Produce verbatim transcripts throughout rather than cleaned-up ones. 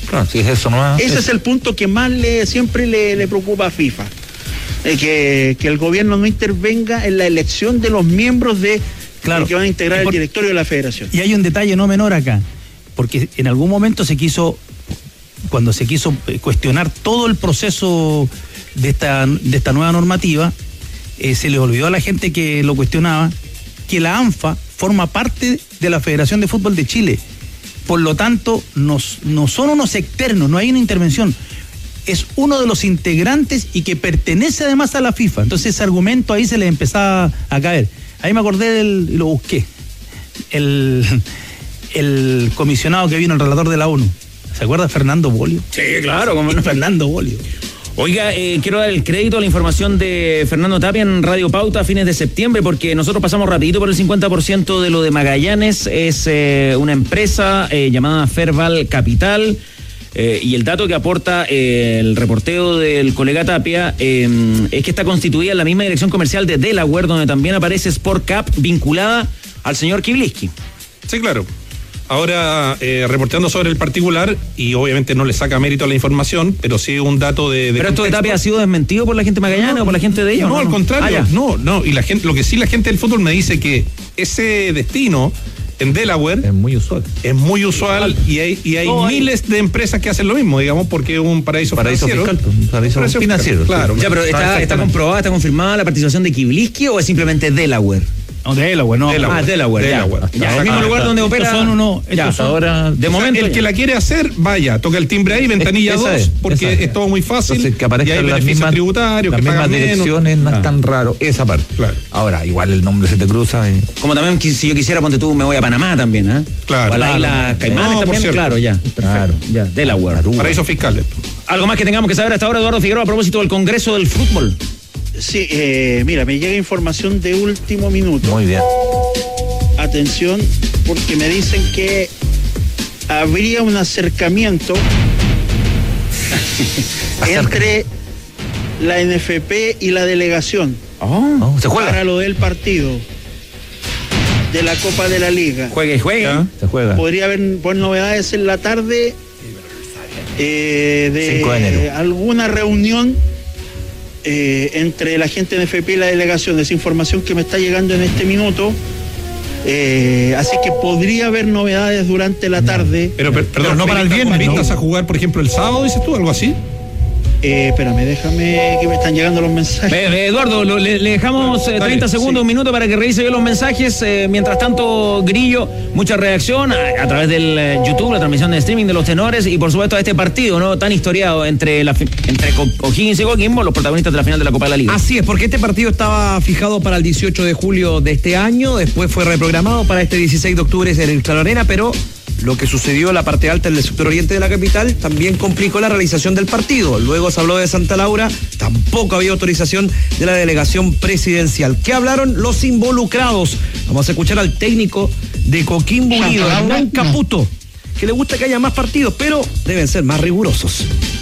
Claro, si es eso, no es... Ese es el punto que más le siempre le, le preocupa a FIFA. Eh, que, que el gobierno no intervenga en la elección de los miembros de, claro, de que van a integrar por, el directorio de la federación. Y hay un detalle no menor acá, porque en algún momento se quiso, cuando se quiso cuestionar todo el proceso de esta, de esta nueva normativa, eh, se le olvidó a la gente que lo cuestionaba que la ANFA forma parte de la Federación de Fútbol de Chile. Por lo tanto, no, no son unos externos, no hay una intervención. Es uno de los integrantes y que pertenece además a la FIFA. Entonces ese argumento ahí se le empezaba a caer. Ahí me acordé del, y lo busqué, el, el comisionado que vino, el relator de la ONU. ¿Se acuerda? Fernando Bolio. Sí, claro, como no. Fernando Bolio. Oiga, eh, quiero dar el crédito a la información de Fernando Tapia en Radio Pauta a fines de septiembre, porque nosotros pasamos rapidito por el cincuenta por ciento de lo de Magallanes. Es eh, una empresa eh, llamada Ferval Capital, eh, y el dato que aporta eh, el reporteo del colega Tapia eh, es que está constituida en la misma dirección comercial de Delaware, donde también aparece Sport Cap vinculada al señor Kibliski. Sí, claro. Ahora, eh, reporteando sobre el particular, y obviamente no le saca mérito a la información, pero sí un dato de... de ¿Pero esto de contexto. Tapia ha sido desmentido por la gente magallana no, o por la gente de ellos? No, no, al contrario, ah, no, no, y la gente, lo que sí la gente del fútbol me dice que ese destino en Delaware es muy usual. Es muy usual y hay, y hay no, miles hay... de empresas que hacen lo mismo, digamos, porque es un paraíso, paraíso financiero. Fiscal, un paraíso, paraíso financiero. Fiscal, claro. Ya, pero está, está comprobada, está confirmada la participación de Kibliski, ¿o es simplemente Delaware? No, Delaware, no. Delaware. Ah, Delaware. Delaware. Ya, ya, el mismo lugar donde opera. Son uno, ya, son, ahora, de momento. El ya. que la quiere hacer, vaya, toca el timbre ahí, ventanilla dos, es, porque es, es todo muy fácil. Entonces, que aparezcan las mismas tributarios, las que mismas direcciones, no ah. es tan raro esa parte. Claro. Ahora, igual el nombre se te cruza. Y... Como también, si yo quisiera, ponte tú, me voy a Panamá también, ¿eh? Claro. O a la claro. isla Caimanes no, también, claro, ya. Claro. Ya, Delaware. Paraísos fiscales. Algo más que tengamos que saber hasta ahora, Eduardo Figueroa, a propósito del Congreso del Fútbol. Sí, eh, mira, me llega información de último minuto. Muy bien. Atención, porque me dicen que habría un acercamiento entre la N F P y la delegación. Oh, ¿se juega? Para lo del partido de la Copa de la Liga. Juegue, juegue. Se juega. Podría haber pues, novedades en la tarde eh, de, cinco de enero. Alguna reunión eh, entre la gente de N F P y la delegación. Esa información que me está llegando en este minuto. Eh, así que podría haber novedades durante la tarde. Pero, per, perdón, pero no para el viernes, ¿no? ¿Vas a jugar, por ejemplo, el sábado, dices tú, algo así? Eh, espérame, déjame que me están llegando los mensajes. Eh, Eduardo, lo, le, le dejamos eh, treinta segundos, sí. Un minuto para que revise yo los mensajes. Eh, mientras tanto, Grillo, mucha reacción a, a través del eh, YouTube, la transmisión de streaming de los tenores y por supuesto a este partido, ¿no? Tan historiado entre la entre O'Higgins y Coquimbo, los protagonistas de la final de la Copa de la Liga. Así es, porque este partido estaba fijado para el dieciocho de julio de este año, después fue reprogramado para este dieciséis de octubre en el Claro Arena, pero lo que sucedió en la parte alta del sector oriente de la capital también complicó la realización del partido. Luego se habló de Santa Laura, tampoco había autorización de la delegación presidencial. ¿Qué hablaron los involucrados? Vamos a escuchar al técnico de Coquimbo Unido, Hernán Caputo, que le gusta que haya más partidos, pero deben ser más rigurosos.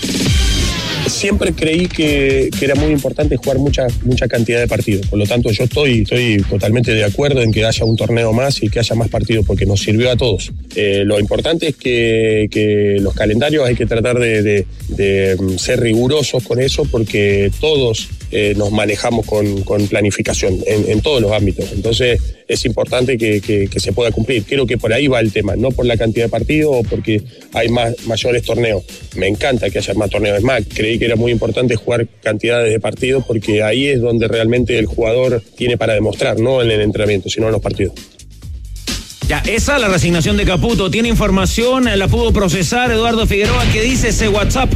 Siempre creí que, que era muy importante jugar mucha, mucha cantidad de partidos. Por lo tanto, yo estoy, estoy totalmente de acuerdo en que haya un torneo más y que haya más partidos, porque nos sirvió a todos. Eh, lo importante es que, que los calendarios hay que tratar de, de, de ser rigurosos con eso, porque todos eh, nos manejamos con, con planificación en, en todos los ámbitos. Entonces, es importante que, que, que se pueda cumplir. Creo que por ahí va el tema, no por la cantidad de partidos o porque hay más, mayores torneos. Me encanta que haya más torneos. Es más, creí que era muy importante jugar cantidades de partidos, porque ahí es donde realmente el jugador tiene para demostrar, no en el entrenamiento, sino en los partidos. Ya, esa es la resignación de Caputo. ¿Tiene información? ¿La pudo procesar Eduardo Figueroa? ¿Qué dice ese WhatsApp?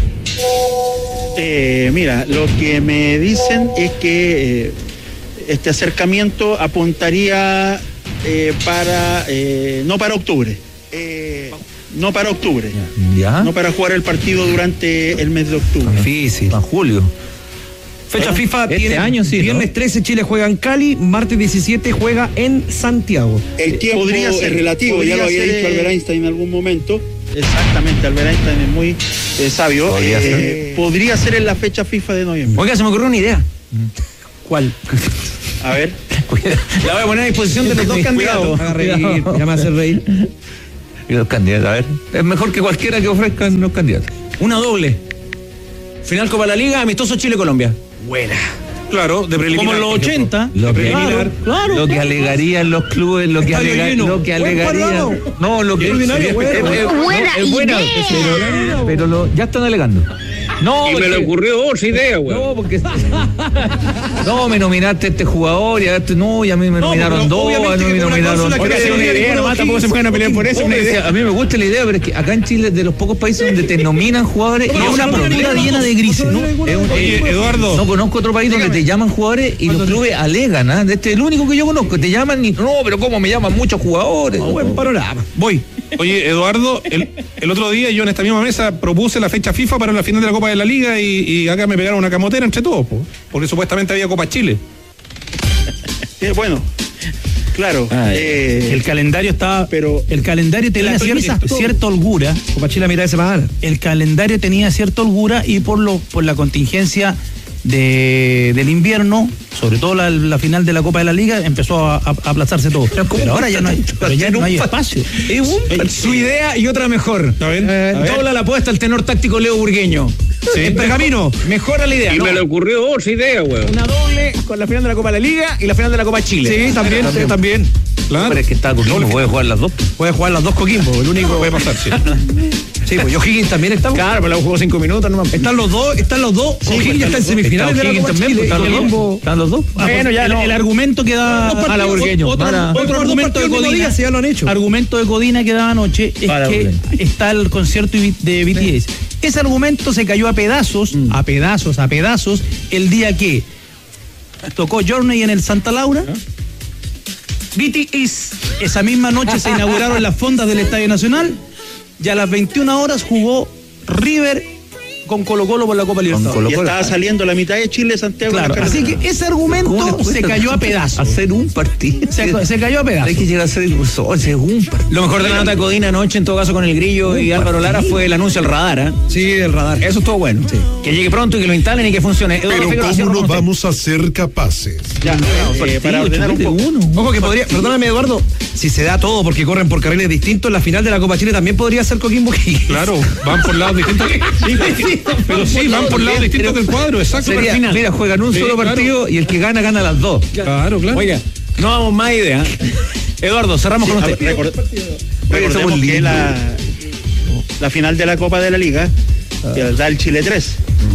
Eh, mira, lo que me dicen es que eh, este acercamiento apuntaría eh, para, eh, no para octubre, eh, no para octubre, ¿Ya? no para jugar el partido durante el mes de octubre. Difícil. En julio. Fecha Bueno, FIFA este tiene año sí, viernes ¿no? trece Chile juega en Cali, martes diecisiete juega en Santiago. El tiempo podría ser relativo, podría ya lo había ser, dicho Albert Einstein en algún momento. Exactamente, Albert Einstein es muy eh, sabio. Podría eh, ser. podría ser en la fecha FIFA de noviembre. Oiga, se me ocurrió una idea. ¿Cuál? A ver. La voy a poner a disposición de los dos candidatos. Haga reír, ya me hace reír. Y los candidatos, a ver, es mejor que cualquiera que ofrezcan los candidatos. Una doble. Final Copa de la Liga, amistoso Chile-Colombia. Buena. Claro, de preliminar. Como en los ochenta. Lo que, preliminar. Claro. lo que alegarían los clubes, lo que, Estadio alega, lleno. lo que Buen alegarían. parlado. No, lo que Ordinario, es, bueno. es- es- Buena es buena, idea. pero, pero lo- ya están alegando. No, Y me porque- le ocurrió otra idea, güey. No, porque no me nominaste a este jugador y a este no, y a mí me No, nominaron pero dos, a obviamente mí me que con una nominaron. cláusula que Oiga, le es una hacen idea, con nomás, los tampoco se pueden pelear por eso. Hombre, Una idea. A mí me gusta la idea, pero es que acá en Chile es de los pocos países donde te nominan jugadores y No, es una no, no, promesa no, no, llena de grises, ¿no? Es un- Oye, eh, Eduardo. No conozco otro país donde te llaman jugadores y los clubes alegan, ¿ah? Este es el único que yo conozco. Te llaman y no, pero ¿cómo me llaman muchos jugadores? Buen panorama. Voy. Oye, Eduardo, el, el otro día yo en esta misma mesa propuse la fecha FIFA para la final de la Copa de la Liga y, y acá me pegaron una camotera entre todos, po, porque supuestamente había Copa Chile. Eh, bueno, claro. eh, El calendario estaba. Pero- el calendario tenía Las cier- premisas, todo. cierta holgura. Copa Chile a mitad de semana. El calendario tenía cierta holgura y por lo por la contingencia de, del invierno, sobre todo la, la final de la Copa de la Liga, empezó a, a- a aplazarse todo. Pero ahora ya no hay, pero ya no hay espacio. Eh, Su idea y otra mejor. A ver, Eh, a ver. Dobla la apuesta el tenor táctico Leo Burgueño. Sí. En Pergamino. Mejora la idea. Y ¿no? me le ocurrió otra idea, güey. Una doble con la final de la Copa de la Liga y la final de la Copa Chile. Sí, también, sí, también. Claro. Pero es que está Coquimbo, puede jugar las dos. Puede jugar las dos Coquimbo, el único. Puede pasar, sí. Sí, pues yo Higgins también está. Claro, pero la jugó cinco minutos. No, Están los dos, están los dos. O'Higgins ya está en semifinales de la O'Higgins Copa también, Chile. están los Coquimbo. dos. ¿Están los dos? Ah, Bueno, pues, ya el, no. el argumento que da Dos a la partidos, Burgueño. otro- Para- otro otro dos argumento de partidos el mismo Codina. día, sí, ya lo han hecho. Argumento de Codina que daba anoche es Para que Burgueño. está el concierto de B T S. Ese argumento se cayó a pedazos, a pedazos, a pedazos, el día que tocó Journey en el Santa Laura. B T S. Esa misma noche se inauguraron las fondas del Estadio Nacional y a las veintiuna horas jugó River con Colo Colo por la Copa Libertadores. Colo y Colo. estaba saliendo la mitad de Chile, Santiago. Claro, en las así carreteras. que ese argumento se cayó a pedazos. Hacer un partido. Se, se cayó a pedazos. Hay que llegar a ser impulsor, es un partido. Lo mejor de la nota de Codina anoche, en todo caso con el Grillo y Álvaro Lara, fue el anuncio del radar. ¿eh? Sí, del radar. Eso estuvo bueno. Que llegue pronto y que lo instalen y que funcione. Eduardo Pero Figueroa, ¿cómo cierro no con usted. vamos a ser capaces? Ya, eh, para ordenar un poco. Ojo que podría, perdóname Eduardo, si se da todo porque corren por carriles distintos, la final de la Copa Chile también podría ser Coquimbo Higgins. Claro, van por lados distintos. Pero sí, van por lados distintos del cuadro, exacto. Sería, Al final. mira, juegan un Sí, solo claro. partido y el que gana, gana las dos. Claro, claro. Oiga, no damos más idea. Eduardo, cerramos con A ver, usted. record- somos recordemos que lindos. la, la final de la Copa de la Liga que da el Chile tres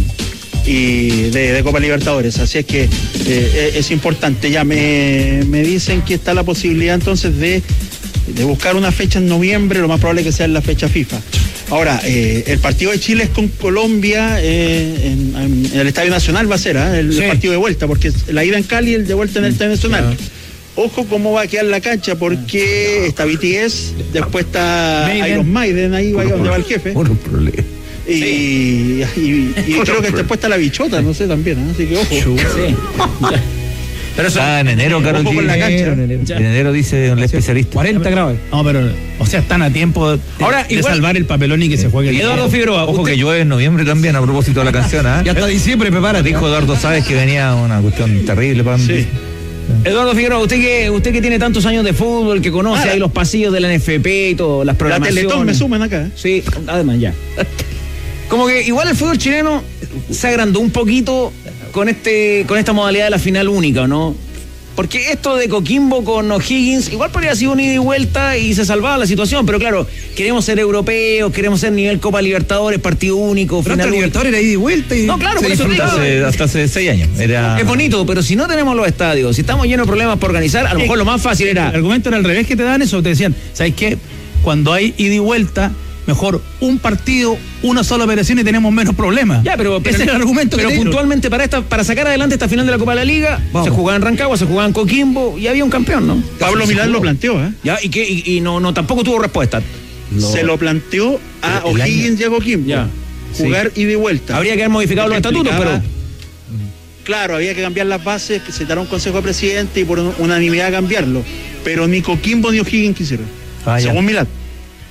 y de, de Copa Libertadores, así es que eh, es importante. Ya me, me dicen que está la posibilidad entonces de, de buscar una fecha en noviembre, lo más probable es que sea en la fecha FIFA. Ahora, eh, el partido de Chile es con Colombia eh, en, en- en el Estadio Nacional va a ser, ¿ah? el Sí. partido de vuelta, porque es la ida en Cali y el de vuelta en el Estadio Nacional. Ojo cómo va a quedar la cancha, porque está B T S, después está Maiden. Iron Maiden, ahí va donde va el jefe. Puro problema. Y, y, y creo que después está la bichota, no sé también, ¿ah? Así que ojo. Sí. Pero eso, Está en enero, Carol. Ojo con la cancha. En enero dice el especialista. cuarenta grados. No, pero, o sea, están a tiempo de, Ahora, de igual- salvar el papelón y que se juegue el Eduardo Figueroa, Ojo usted- que llueve en noviembre también, a propósito de la canción, ¿ah? Ya hasta diciembre, prepárate. Dijo Eduardo Sáez que venía una cuestión terrible para Sí. Eduardo Figueroa, usted que usted que tiene tantos años de fútbol, que conoce Ah, ahí los pasillos de la N F P y todo, las La programaciones. Teletón me sumen acá. ¿eh? Sí, además ya. Como que igual el fútbol chileno se agrandó un poquito con este con esta modalidad de la final única, ¿no? Porque esto de Coquimbo con O'Higgins igual podría haber sido un ida y vuelta y se salvaba la situación, pero claro, queremos ser europeos, queremos ser nivel Copa Libertadores, partido único, Pero final hasta única. Libertadores era ida y vuelta y No, claro, se por eso disfrutaba. hace, hasta hace seis años. Era... Es bonito, pero si no tenemos los estadios, si estamos llenos de problemas para organizar, a lo mejor lo más fácil era El argumento era al revés que te dan eso, te decían, ¿sabes qué? Cuando hay ida y vuelta, mejor un partido, una sola operación y tenemos menos problemas. Ya, pero, pero, ese era el argumento pero que te dieron. puntualmente para esta, para sacar adelante esta final de la Copa de la Liga, Vamos. se jugaba en Rancagua, se jugaba en Coquimbo y había un campeón, ¿no? Pablo Milán lo planteó, ¿eh? Ya, y que y, y no, no tampoco tuvo respuesta. Se lo planteó a El año- O'Higgins y a Coquimbo. Ya. Jugar ida y vuelta. Habría que haber modificado los Porque estatutos, pero implicaba- Claro, había que cambiar las bases, que se dará un consejo de presidente y por unanimidad cambiarlo. Pero ni Coquimbo ni O'Higgins quisieron. Ah, ya. según Milán.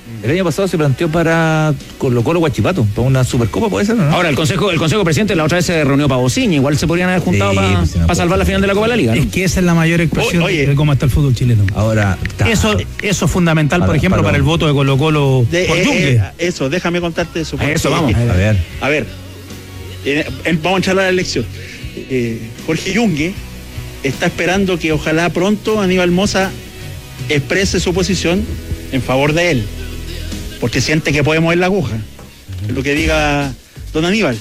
El año pasado se planteó para Colo Colo Huachipato, para una Supercopa, ¿puede ser o no? Ahora, el Consejo el Consejo Presidente la otra vez se reunió para Bociña, igual se podrían haber juntado Sí, para pues, si no puede. salvar la final de la Copa de la Liga, ¿no? Es que esa es la mayor expresión Oye. de cómo está el fútbol chileno. Ahora, ta- Eso, eso es fundamental, Para- por ejemplo, para- para, el voto de Colo Colo De- por eh, Yungue. eh, eso, déjame contarte eso. A eso, porque- vamos. a ver, A ver, eh, eh, vamos a echar a la elección. Eh, Jorge Yungue está esperando que ojalá pronto Aníbal Mosa exprese su posición en favor de él, porque siente que puede mover la aguja, lo que diga don Aníbal.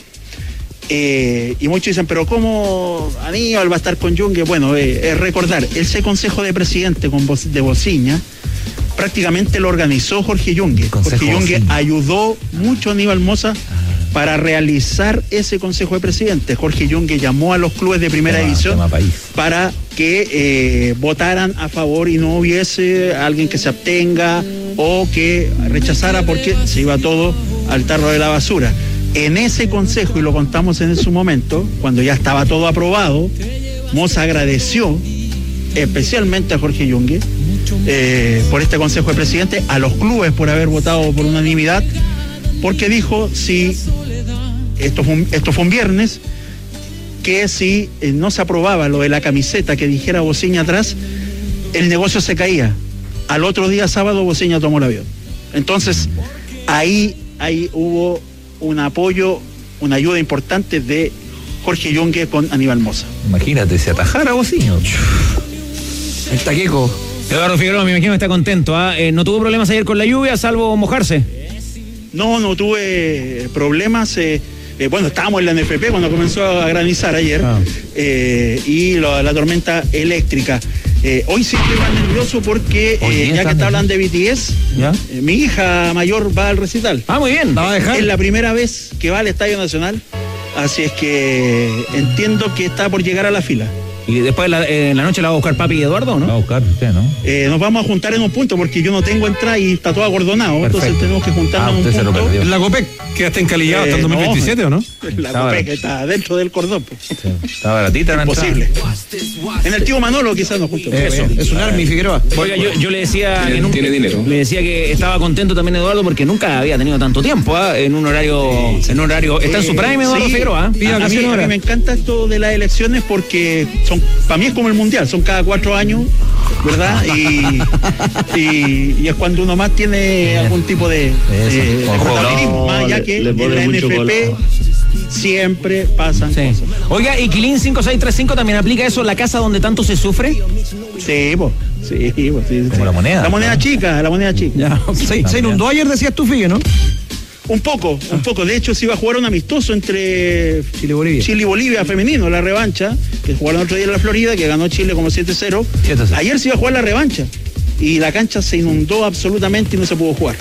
Eh, y muchos dicen, pero ¿cómo Aníbal va a estar con Yungue? Bueno, eh, es recordar, ese consejo de presidente con Bo- de Bociña prácticamente lo organizó Jorge Yungue. Consejo Jorge Yungue Bociña. ayudó mucho a Aníbal Mosa para realizar ese consejo de presidentes. Jorge Yungue llamó a los clubes de primera tema- división tema país. para que eh, votaran a favor y no hubiese alguien que se abstenga o que rechazara, porque se iba todo al tarro de la basura. En ese consejo, y lo contamos en su momento, cuando ya estaba todo aprobado, Mosa agradeció especialmente a Jorge Yungue eh, por este consejo de presidentes, a los clubes por haber votado por unanimidad, porque dijo, si esto fue un, esto fue un viernes, que si eh, no se aprobaba lo de la camiseta que dijera Bociña atrás, el negocio se caía. Al otro día sábado Bociña tomó el avión. Entonces, ahí, ahí hubo un apoyo, una ayuda importante de Jorge Yungue con Aníbal Mosa. imagínate, se atajara Bociño. El taqueco. Eduardo Figueroa, me imagino que está contento. ¿ah? Eh, no tuvo problemas ayer con la lluvia, salvo mojarse. No, no tuve problemas. Eh, eh, bueno, estábamos en la N F P cuando comenzó a granizar ayer. Ah. eh, y lo- la tormenta eléctrica. Eh, hoy sí estoy más nervioso porque, Hoy eh, día ya que estás está hablando de B T S, ¿Ya? eh, mi hija mayor va al recital. Ah, muy bien. ¿La va a dejar? Es la primera vez que va al Estadio Nacional, así es que entiendo que está por llegar a la fila. Y después la, eh, en la noche la va a buscar papi y Eduardo, Va a ¿no? buscar usted, ¿no? Eh, nos vamos a juntar en un punto porque yo no tengo entrada y está todo acordonado, entonces Perfecto. tenemos que Ah, juntarnos en usted se un lo punto. perdió. En la COPEC quedaste encalillado hasta el Eh, dos mil veintisiete, ¿o no? La Está Copec barato. está dentro del cordón. pues. Sí, está baratita la entrada. Imposible. En el tío Manolo quizás nos juntemos. Eso. Es un army, Figueroa. Oiga, yo, yo le decía Tiene- que nunca- tiene dinero. le decía que estaba contento también Eduardo porque nunca había tenido tanto tiempo, ¿ah? en un horario, en un horario, está en su prime Eduardo Sí. Figueroa, ¿ah? A, a mí, a mí me encanta esto de las elecciones porque son, para mí es como el mundial, son cada cuatro años, ¿verdad? Y, y, y es cuando uno más tiene algún tipo de, de- de con protagonismo, color. más allá Le- que le en pone la mucho N F P color. siempre pasan Sí. cosas. Oiga, ¿y Quilín cinco seis tres cinco también aplica eso en la casa donde tanto se sufre? Sí, pues, sí, pues, sí, Como sí. la moneda. La moneda chica, la moneda chica. Ya, Se, se inundó ayer, decías tú, Figue, ¿no? Un poco, un poco. De hecho, se iba a jugar un amistoso entre Chile-Bolivia. Chile y Bolivia femenino, la revancha, que jugaron otro día en la Florida, que ganó Chile como siete cero. siete cero. Ayer se iba a jugar la revancha y la cancha se inundó absolutamente y no se pudo jugar.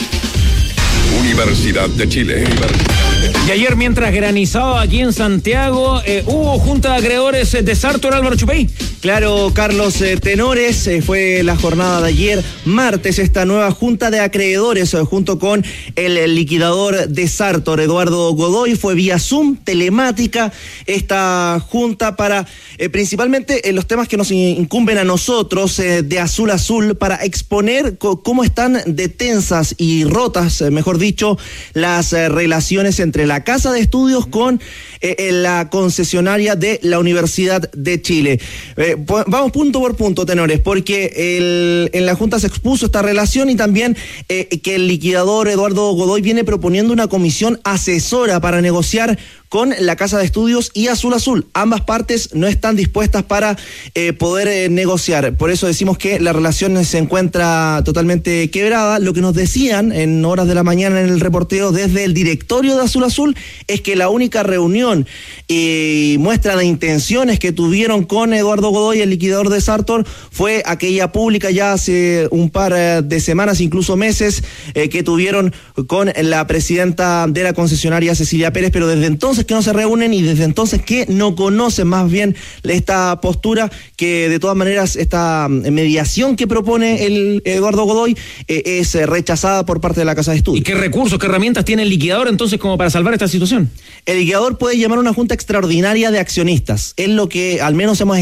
Universidad de Chile. Y ayer, mientras granizaba aquí en Santiago, eh, hubo junta de acreedores eh, de Sartor, Álvaro Chupey. Claro, Carlos eh, Tenores, eh, fue la jornada de ayer, martes, esta nueva junta de acreedores eh, junto con el, el liquidador de Sartor, Eduardo Godoy, fue vía Zoom, telemática, esta junta para eh, principalmente eh, los temas que nos incumben a nosotros eh, de Azul a Azul, para exponer co- cómo están de tensas y rotas, eh, mejor dicho, las eh, relaciones entre la Casa de Estudios con eh, la concesionaria de la Universidad de Chile. Eh, po- vamos punto por punto, Tenores, porque el, en la Junta se expuso esta relación y también eh, que el liquidador Eduardo Godoy viene proponiendo una comisión asesora para negociar con la Casa de Estudios y Azul Azul. Ambas partes no están dispuestas para eh, poder eh, negociar. Por eso decimos que la relación se encuentra totalmente quebrada. Lo que nos decían en horas de la mañana en el reporteo desde el directorio de Azul Azul es que la única reunión y muestra de intenciones que tuvieron con Eduardo Godoy, el liquidador de Sartor, fue aquella pública ya hace un par eh, de semanas, incluso meses, eh, que tuvieron con la presidenta de la concesionaria, Cecilia Pérez, pero desde entonces que no se reúnen y desde entonces que no conocen más bien esta postura, que de todas maneras esta mediación que propone el Eduardo Godoy eh, es rechazada por parte de la Casa de Estudios. ¿Y qué recursos, qué herramientas tiene el liquidador entonces como para salvar esta situación? El liquidador puede llamar a una junta extraordinaria de accionistas. Es lo que al menos hemos estado al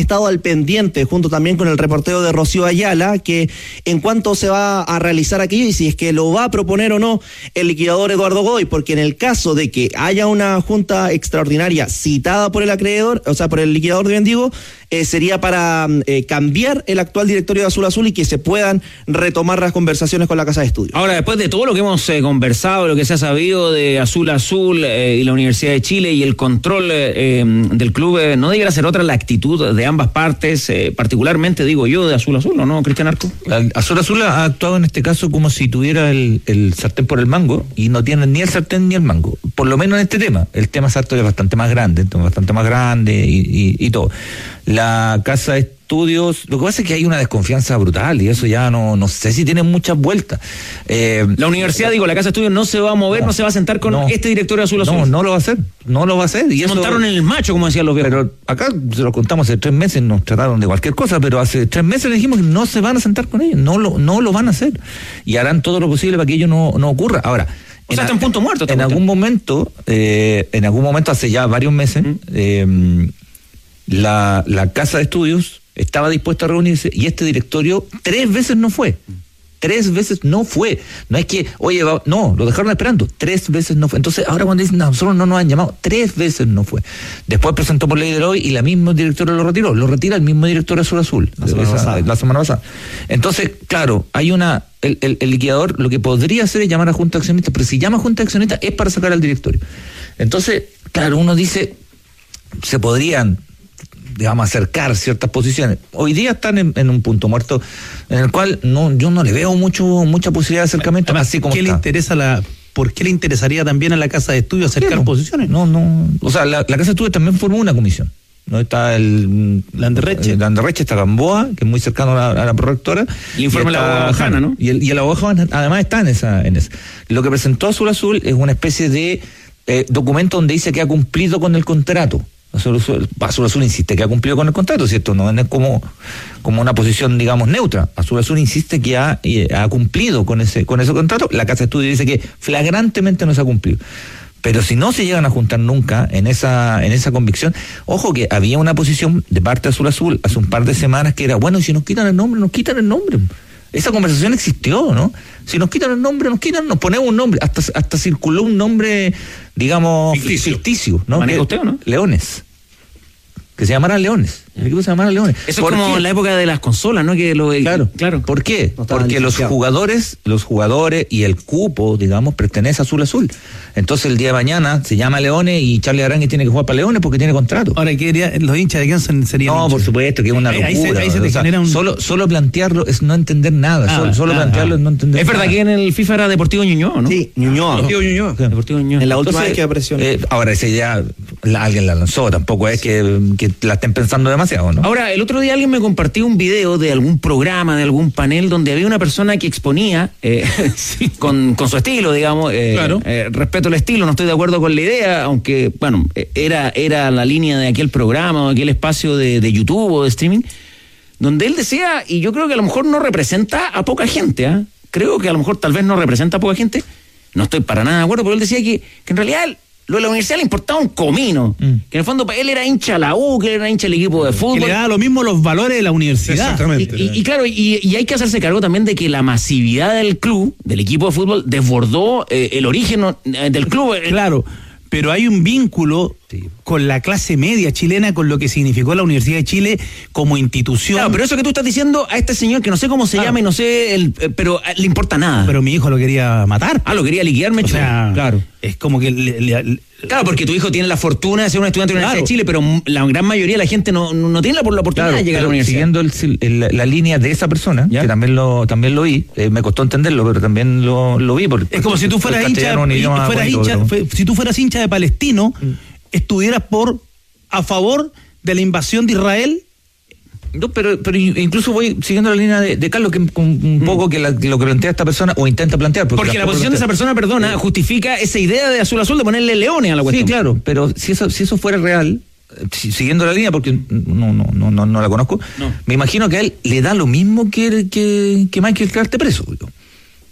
pendiente, junto también con el reporteo de Rocío Ayala, que en cuanto se va a realizar aquello y si es que lo va a proponer o no el liquidador Eduardo Godoy, porque en el caso de que haya una junta extraordinaria citada por el acreedor, o sea, por el liquidador de bien digo, eh, sería para eh, cambiar el actual directorio de Azul Azul y que se puedan retomar las conversaciones con la Casa de Estudios. Ahora, después de todo lo que hemos eh, conversado, lo que se ha sabido de Azul Azul eh, y la Universidad de Chile y el control eh, del club, eh, ¿no debiera ser otra la actitud de ambas partes, eh, particularmente, digo yo, de Azul Azul, ¿o no, Cristian Arco? Azul Azul ha actuado en este caso como si tuviera el, el sartén por el mango y no tiene ni el sartén ni el mango, por lo menos en este tema. El tema Sartor es bastante más grande, bastante más grande y, y, y todo. La Casa de Estudios, lo que pasa es que hay una desconfianza brutal y eso ya no, no sé si tiene muchas vueltas. Eh, la universidad, digo, la Casa de Estudios no se va a mover, no, no se va a sentar con no, este directorio Azul Azul. No, no lo va a hacer, no lo va a hacer. Y se eso, montaron en el macho, como decían los viejos. Pero acá se lo contamos hace tres meses, nos trataron de cualquier cosa, pero hace tres meses le dijimos que no se van a sentar con ellos, no lo, no lo van a hacer. Y harán todo lo posible para que ello no, no ocurra. Ahora, o sea, está en punto muerto. En algún momento, eh, en algún momento, hace ya varios meses, ¿Mm? eh, la, la Casa de Estudios estaba dispuesta a reunirse y este directorio tres veces no fue. Tres veces no fue. No es que, oye, va, no, lo dejaron esperando. Tres veces no fue. Entonces, ahora cuando dicen, no, nosotros no nos han llamado, tres veces no fue. Después presentó por ley de hoy y la misma directora lo retiró. Lo retira el mismo director Azul Azul. La semana, esa, pasada. La semana pasada. Entonces, claro, hay una. El, el, el liquidador lo que podría hacer es llamar a Junta de Accionistas, pero si llama a Junta de Accionistas es para sacar al directorio. Entonces, claro, uno dice, se podrían, digamos, acercar ciertas posiciones. Hoy día están en, en un punto muerto en el cual no, yo no le veo mucho mucha posibilidad de acercamiento. Además, así como ¿qué está. le interesa la, ¿por qué le interesaría también a la Casa de Estudios acercar no, posiciones? No, no. O sea, la, la Casa de Estudios también formó una comisión. No está el Landerreche, Landerreche está Gamboa, que es muy cercano a la, a la prorectora. Y informa la abogada Jana, ¿no? Y el, y el abogado Jana además está en esa, en esa. Lo que presentó Azul Azul es una especie de eh, documento donde dice que ha cumplido con el contrato. Azul Azul, Azul Azul insiste que ha cumplido con el contrato, ¿cierto? No es como, como una posición, digamos, neutra. Azul Azul insiste que ha, eh, ha cumplido con ese, con ese contrato. La Casa de Estudios dice que flagrantemente no se ha cumplido. Pero si no se llegan a juntar nunca en esa en esa convicción, ojo que había una posición de parte de Azul Azul hace un par de semanas que era, bueno, si nos quitan el nombre, nos quitan el nombre. Esa conversación existió, ¿no? Si nos quitan el nombre, nos quitan, nos ponemos un nombre. Hasta hasta circuló un nombre, digamos, ficticio, ficticio ¿no? ¿Maneja usted o no? Leones. Que se llamaran Leones. El equipo se llamara Leones. Eso es como qué? La época de las consolas, ¿no? Que lo, claro, claro. ¿Por qué? No porque los jugadores, los jugadores y el cupo, digamos, pertenece a Azul Azul. Entonces el día de mañana se llama Leones y Charlie Arangui tiene que jugar para Leones porque tiene contrato. Ahora, ¿qué diría? ¿Los hinchas de quién serían? No, hinchas? por supuesto, que es una locura. Ahí se, ahí se te o sea, genera un... solo, solo plantearlo es no entender nada. Ah, solo solo ah, plantearlo ah. es no entender es nada. Es verdad que en el FIFA era Deportivo Ñuñoa, ¿no? Sí, Ñuñoa. Deportivo Ñuñoa. Deportivo Ñuñoa. En la última Entonces, vez que apareció. Eh, ahora, esa idea la, alguien la lanzó, tampoco es que, que la estén pensando demasiado, ¿no? Ahora, el otro día alguien me compartió un video de algún programa, de algún panel, donde había una persona que exponía eh, sí. con, con su estilo, digamos. Eh, claro. Eh, respeto el estilo, no estoy de acuerdo con la idea, aunque, bueno, era, era la línea de aquel programa o aquel espacio de, de YouTube o de streaming, donde él decía, y yo creo que a lo mejor no representa a poca gente, ¿eh? creo que a lo mejor tal vez no representa a poca gente, no estoy para nada de acuerdo, pero él decía que, que en realidad lo de la universidad le importaba un comino, mm. que en el fondo él era hincha de la U, que él era hincha del equipo de fútbol. Que le daba lo mismo los valores de la universidad. Exactamente. Y, y, y claro, y, y hay que hacerse cargo también de que la masividad del club, del equipo de fútbol, desbordó eh, el origen eh, del club. Claro, pero hay un vínculo sí. con la clase media chilena, con lo que significó la Universidad de Chile como institución. Claro, pero eso que tú estás diciendo a este señor, que no sé cómo se claro. llama y no sé, el, pero le importa nada. Pero mi hijo lo quería matar. Ah, lo quería liquidarme. O sea, claro. Es como que... Le, le, le, claro, porque tu hijo tiene la fortuna de ser un estudiante de la Universidad claro. de Chile, pero la gran mayoría de la gente no, no tiene la, la oportunidad claro, de llegar a la universidad. Siguiendo el, el, la línea de esa persona, ¿ya? Que también lo también lo vi, eh, me costó entenderlo, pero también lo, lo vi. Porque es como si tú fueras hincha, fuera hincha fue, si tú fueras hincha de Palestino, mm. estuvieras por a favor de la invasión de Israel. No, pero, pero incluso voy siguiendo la línea de, de Carlos, que un poco que, la, que lo que plantea esta persona o intenta plantear. Porque, porque la posición de esa persona, perdona, sí. justifica esa idea de Azul Azul de ponerle leones a la cuestión. Sí, claro, pero si eso, si eso fuera real, siguiendo la línea, porque no, no, no, no, no la conozco, no. me imagino que a él le da lo mismo que, que, que Michael Clark esté preso.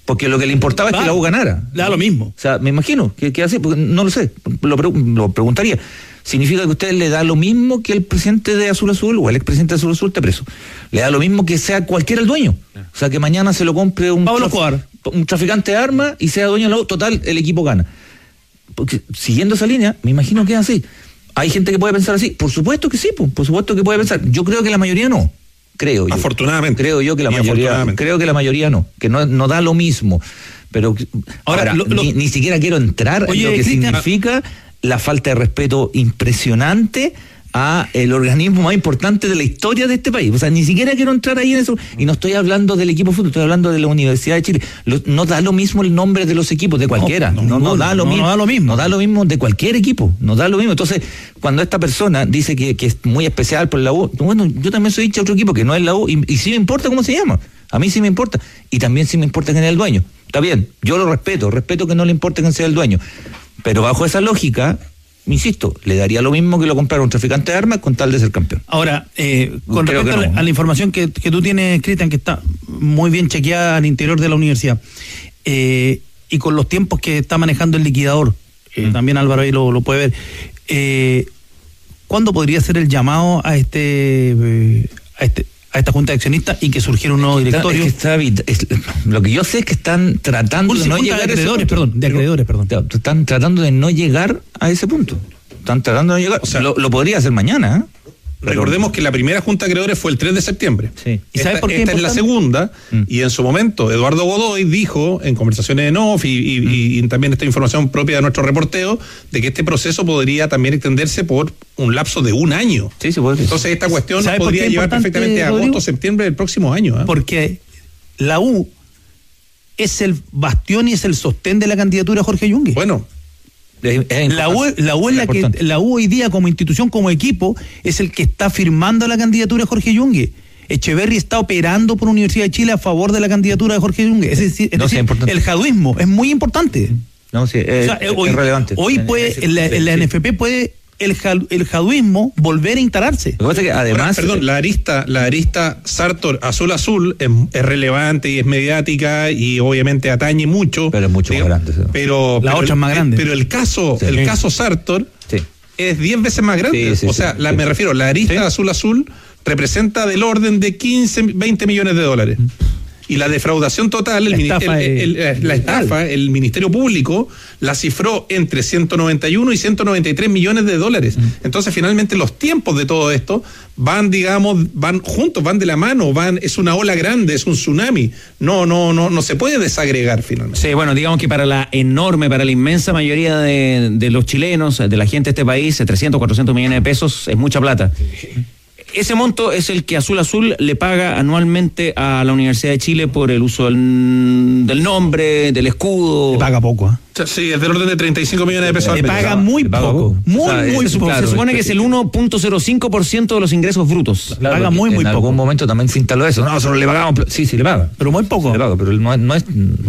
Porque lo que le importaba Va, es que la U ganara. Da lo mismo. O sea, me imagino que, que así, porque no lo sé, lo, pre- lo preguntaría. ¿Significa que a usted le da lo mismo que el presidente de Azul Azul o el expresidente de Azul Azul esté preso? Le da lo mismo que sea cualquiera el dueño. O sea, que mañana se lo compre un, Pablo traf- Escobar. un traficante de armas y sea dueño de la U, total, el equipo gana. Porque siguiendo esa línea, me imagino que es así. ¿Hay gente que puede pensar así? Por supuesto que sí, po, por supuesto que puede pensar. Yo creo que la mayoría no. Creo yo. Afortunadamente. Creo yo que la Y mayoría, afortunadamente. creo que la mayoría no, que no, no da lo mismo. Pero ahora, Ahora, lo- lo- ni, ni siquiera quiero entrar Oye, en lo que Cristian, significa la falta de respeto impresionante a el organismo más importante de la historia de este país. O sea, ni siquiera quiero entrar ahí en eso. Y no estoy hablando del equipo de fútbol, estoy hablando de la Universidad de Chile. Lo- no da lo mismo el nombre de los equipos, de cualquiera. No, no, no, da lo no, mismo. no da lo mismo. No da lo mismo de cualquier equipo. No da lo mismo. Entonces, cuando esta persona dice que, que es muy especial por la U, bueno, yo también soy hincha de otro equipo que no es la U, y, y sí me importa cómo se llama. A mí sí me importa. Y también sí me importa quién es el dueño. Está bien, yo lo respeto, respeto que no le importe quién sea el dueño. Pero bajo esa lógica, insisto, le daría lo mismo que lo comprara un traficante de armas con tal de ser campeón. Ahora, eh, con Creo respecto que a, no. la, a la información que, que tú tienes, Cristian, que está muy bien chequeada al interior de la universidad, eh, y con los tiempos que está manejando el liquidador, eh, Mm. también Álvaro ahí lo, lo puede ver, eh, ¿cuándo podría ser el llamado a este, eh, a este a esta junta de accionistas y que surgiera un nuevo Está- directorio? es que está evit- es- lo que yo sé es que están tratando Junta de no de llegar a ese acreedores, punto. perdón, de acreedores, perdón. Te- Están tratando de no llegar a ese punto. Están tratando de no llegar. O sea, lo, lo podría hacer mañana, ¿eh? Recordemos que la primera junta de acreedores fue el tres de septiembre. Sí. ¿Y sabe Esta, por qué esta es es la importante? segunda, Mm. y en su momento Eduardo Godoy dijo en conversaciones en off y, y- Mm. y- y también esta información propia de nuestro reporteo, de que este proceso podría también extenderse por un lapso de un año. Sí, se puede. Entonces esta cuestión ¿Sabe por podría qué es llevar importante, perfectamente a Rodrigo? agosto, septiembre del próximo año. ¿eh? Porque la U es el bastión y es el sostén de la candidatura de Jorge Yungue. Bueno, Es- es La U, la U es la que, importante. la U hoy día como institución, como equipo, es el que está firmando la candidatura de Jorge Yungue. Echeverry está operando por Universidad de Chile a favor de la candidatura de Jorge Yungue. Es decir, es No, sí, decir, es importante. el jaduismo es muy importante. No, sí, O es, sea, es hoy, relevante. hoy En- puede, en- en la, en la sí. N F P puede el, ja- el jaduismo volver a instalarse. Lo que pasa es que ahora, además. perdón, la arista, la arista Sartor Azul Azul es, es relevante y es mediática y obviamente atañe mucho. Pero es mucho más grande, sí. Pero, La pero otra el- es más grande. Pero el caso, Sí. el caso Sartor Sí. es diez veces más grande. Sí, sí, o sí, sea, la, sí. me refiero, la arista Sí. Azul Azul representa del orden de quince, veinte millones de dólares. Y la defraudación total, el La mini- estafa el- el- es el- la brutal. estafa, el Ministerio Público la cifró entre ciento noventa y uno y ciento noventa y tres millones de dólares. Entonces, finalmente, los tiempos de todo esto van, digamos, van juntos, van de la mano, van, es una ola grande, es un tsunami. No, no, no, no se puede desagregar finalmente. Sí, bueno, digamos que para la enorme, para la inmensa mayoría de, de los chilenos, de la gente de este país, trescientos, cuatrocientos millones de pesos es mucha plata. Ese monto es el que Azul Azul le paga anualmente a la Universidad de Chile por el uso del, del nombre, del escudo. Le paga poco. ¿eh? Sí, es del orden de treinta y cinco millones de pesos al Le mes. paga muy le paga poco. poco. Muy, O sea, muy es- poco. claro, Se supone es- que es el uno punto cero cinco por ciento de los ingresos brutos. Claro, paga porque muy, muy en poco. algún momento también se instaló eso. No, nosotros le pagamos. pl- Sí, sí, le paga. Pero muy poco. Le paga, pero él no, es- no es.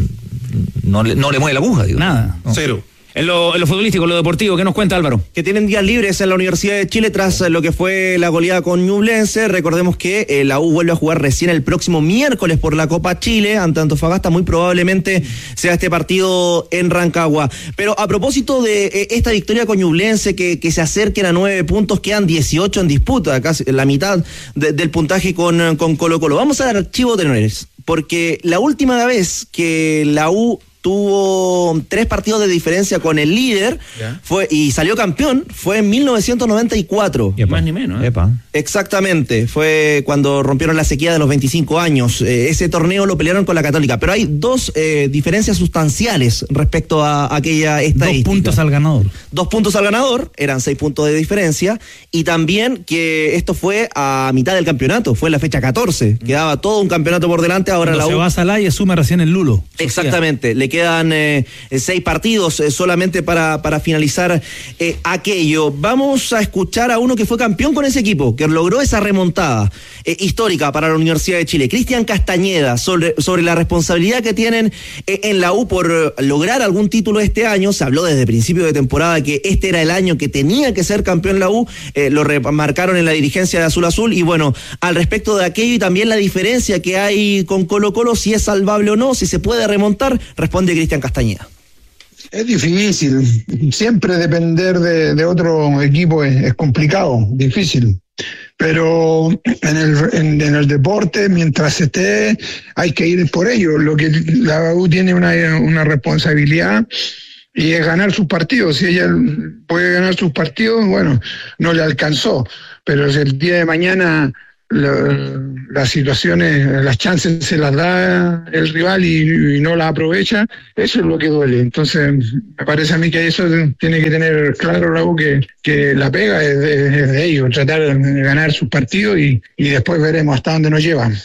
No le, no le mueve la aguja, digo. Nada. No. Cero. En lo, en lo futbolístico, en lo deportivo, ¿qué nos cuenta Álvaro? Que tienen días libres en la Universidad de Chile tras lo que fue la goleada con Ñublense. Recordemos que eh, la U vuelve a jugar recién el próximo miércoles por la Copa Chile ante Antofagasta. Muy probablemente sea este partido en Rancagua. Pero a propósito de eh, esta victoria con Ñublense, que, que se acerquen a nueve puntos, quedan dieciocho en disputa, casi la mitad de- del puntaje con, con Colo Colo. Vamos al archivo de honores, porque la última vez que la U tuvo tres partidos de diferencia con el líder fue y salió campeón fue en mil novecientos noventa y cuatro. Ni más ni menos, ¿eh? Epa. Exactamente, fue cuando rompieron la sequía de los veinticinco años. Eh, ese torneo lo pelearon con la Católica, pero hay dos eh, diferencias sustanciales respecto a aquella estadística. Dos puntos al ganador. Dos puntos al ganador, eran seis puntos de diferencia, y también que esto fue a mitad del campeonato, fue en la fecha catorce, quedaba todo un campeonato por delante, ahora Cuando la se U... va a Salah y asume recién el Lulo. Exactamente, le quedan eh, seis partidos eh, solamente para, para finalizar eh, aquello. Vamos a escuchar a uno que fue campeón con ese equipo, que logró esa remontada eh, histórica para la Universidad de Chile, Cristian Castañeda, sobre, sobre la responsabilidad que tienen eh, en la U por eh, lograr algún título este año. Se habló desde principio de temporada que este era el año que tenía que ser campeón la U, eh, lo remarcaron en la dirigencia de Azul Azul, y bueno, al respecto de aquello y también la diferencia que hay con Colo Colo, si es salvable o no, si se puede remontar, responde Cristian Castañeda. Es difícil, siempre depender de, de otro equipo es, es complicado, difícil, pero en el, en, en el deporte, mientras esté, hay que ir por ello. Lo que la U tiene una, una responsabilidad y es ganar sus partidos. Si ella puede ganar sus partidos, bueno, no le alcanzó, pero si el día de mañana la, las situaciones, las chances se las da el rival y, y no las aprovecha, eso es lo que duele. Entonces me parece a mí que eso tiene que tener claro Raúl, que, que la pega es de, es de ellos, tratar de ganar sus partidos y, y después veremos hasta dónde nos llevan.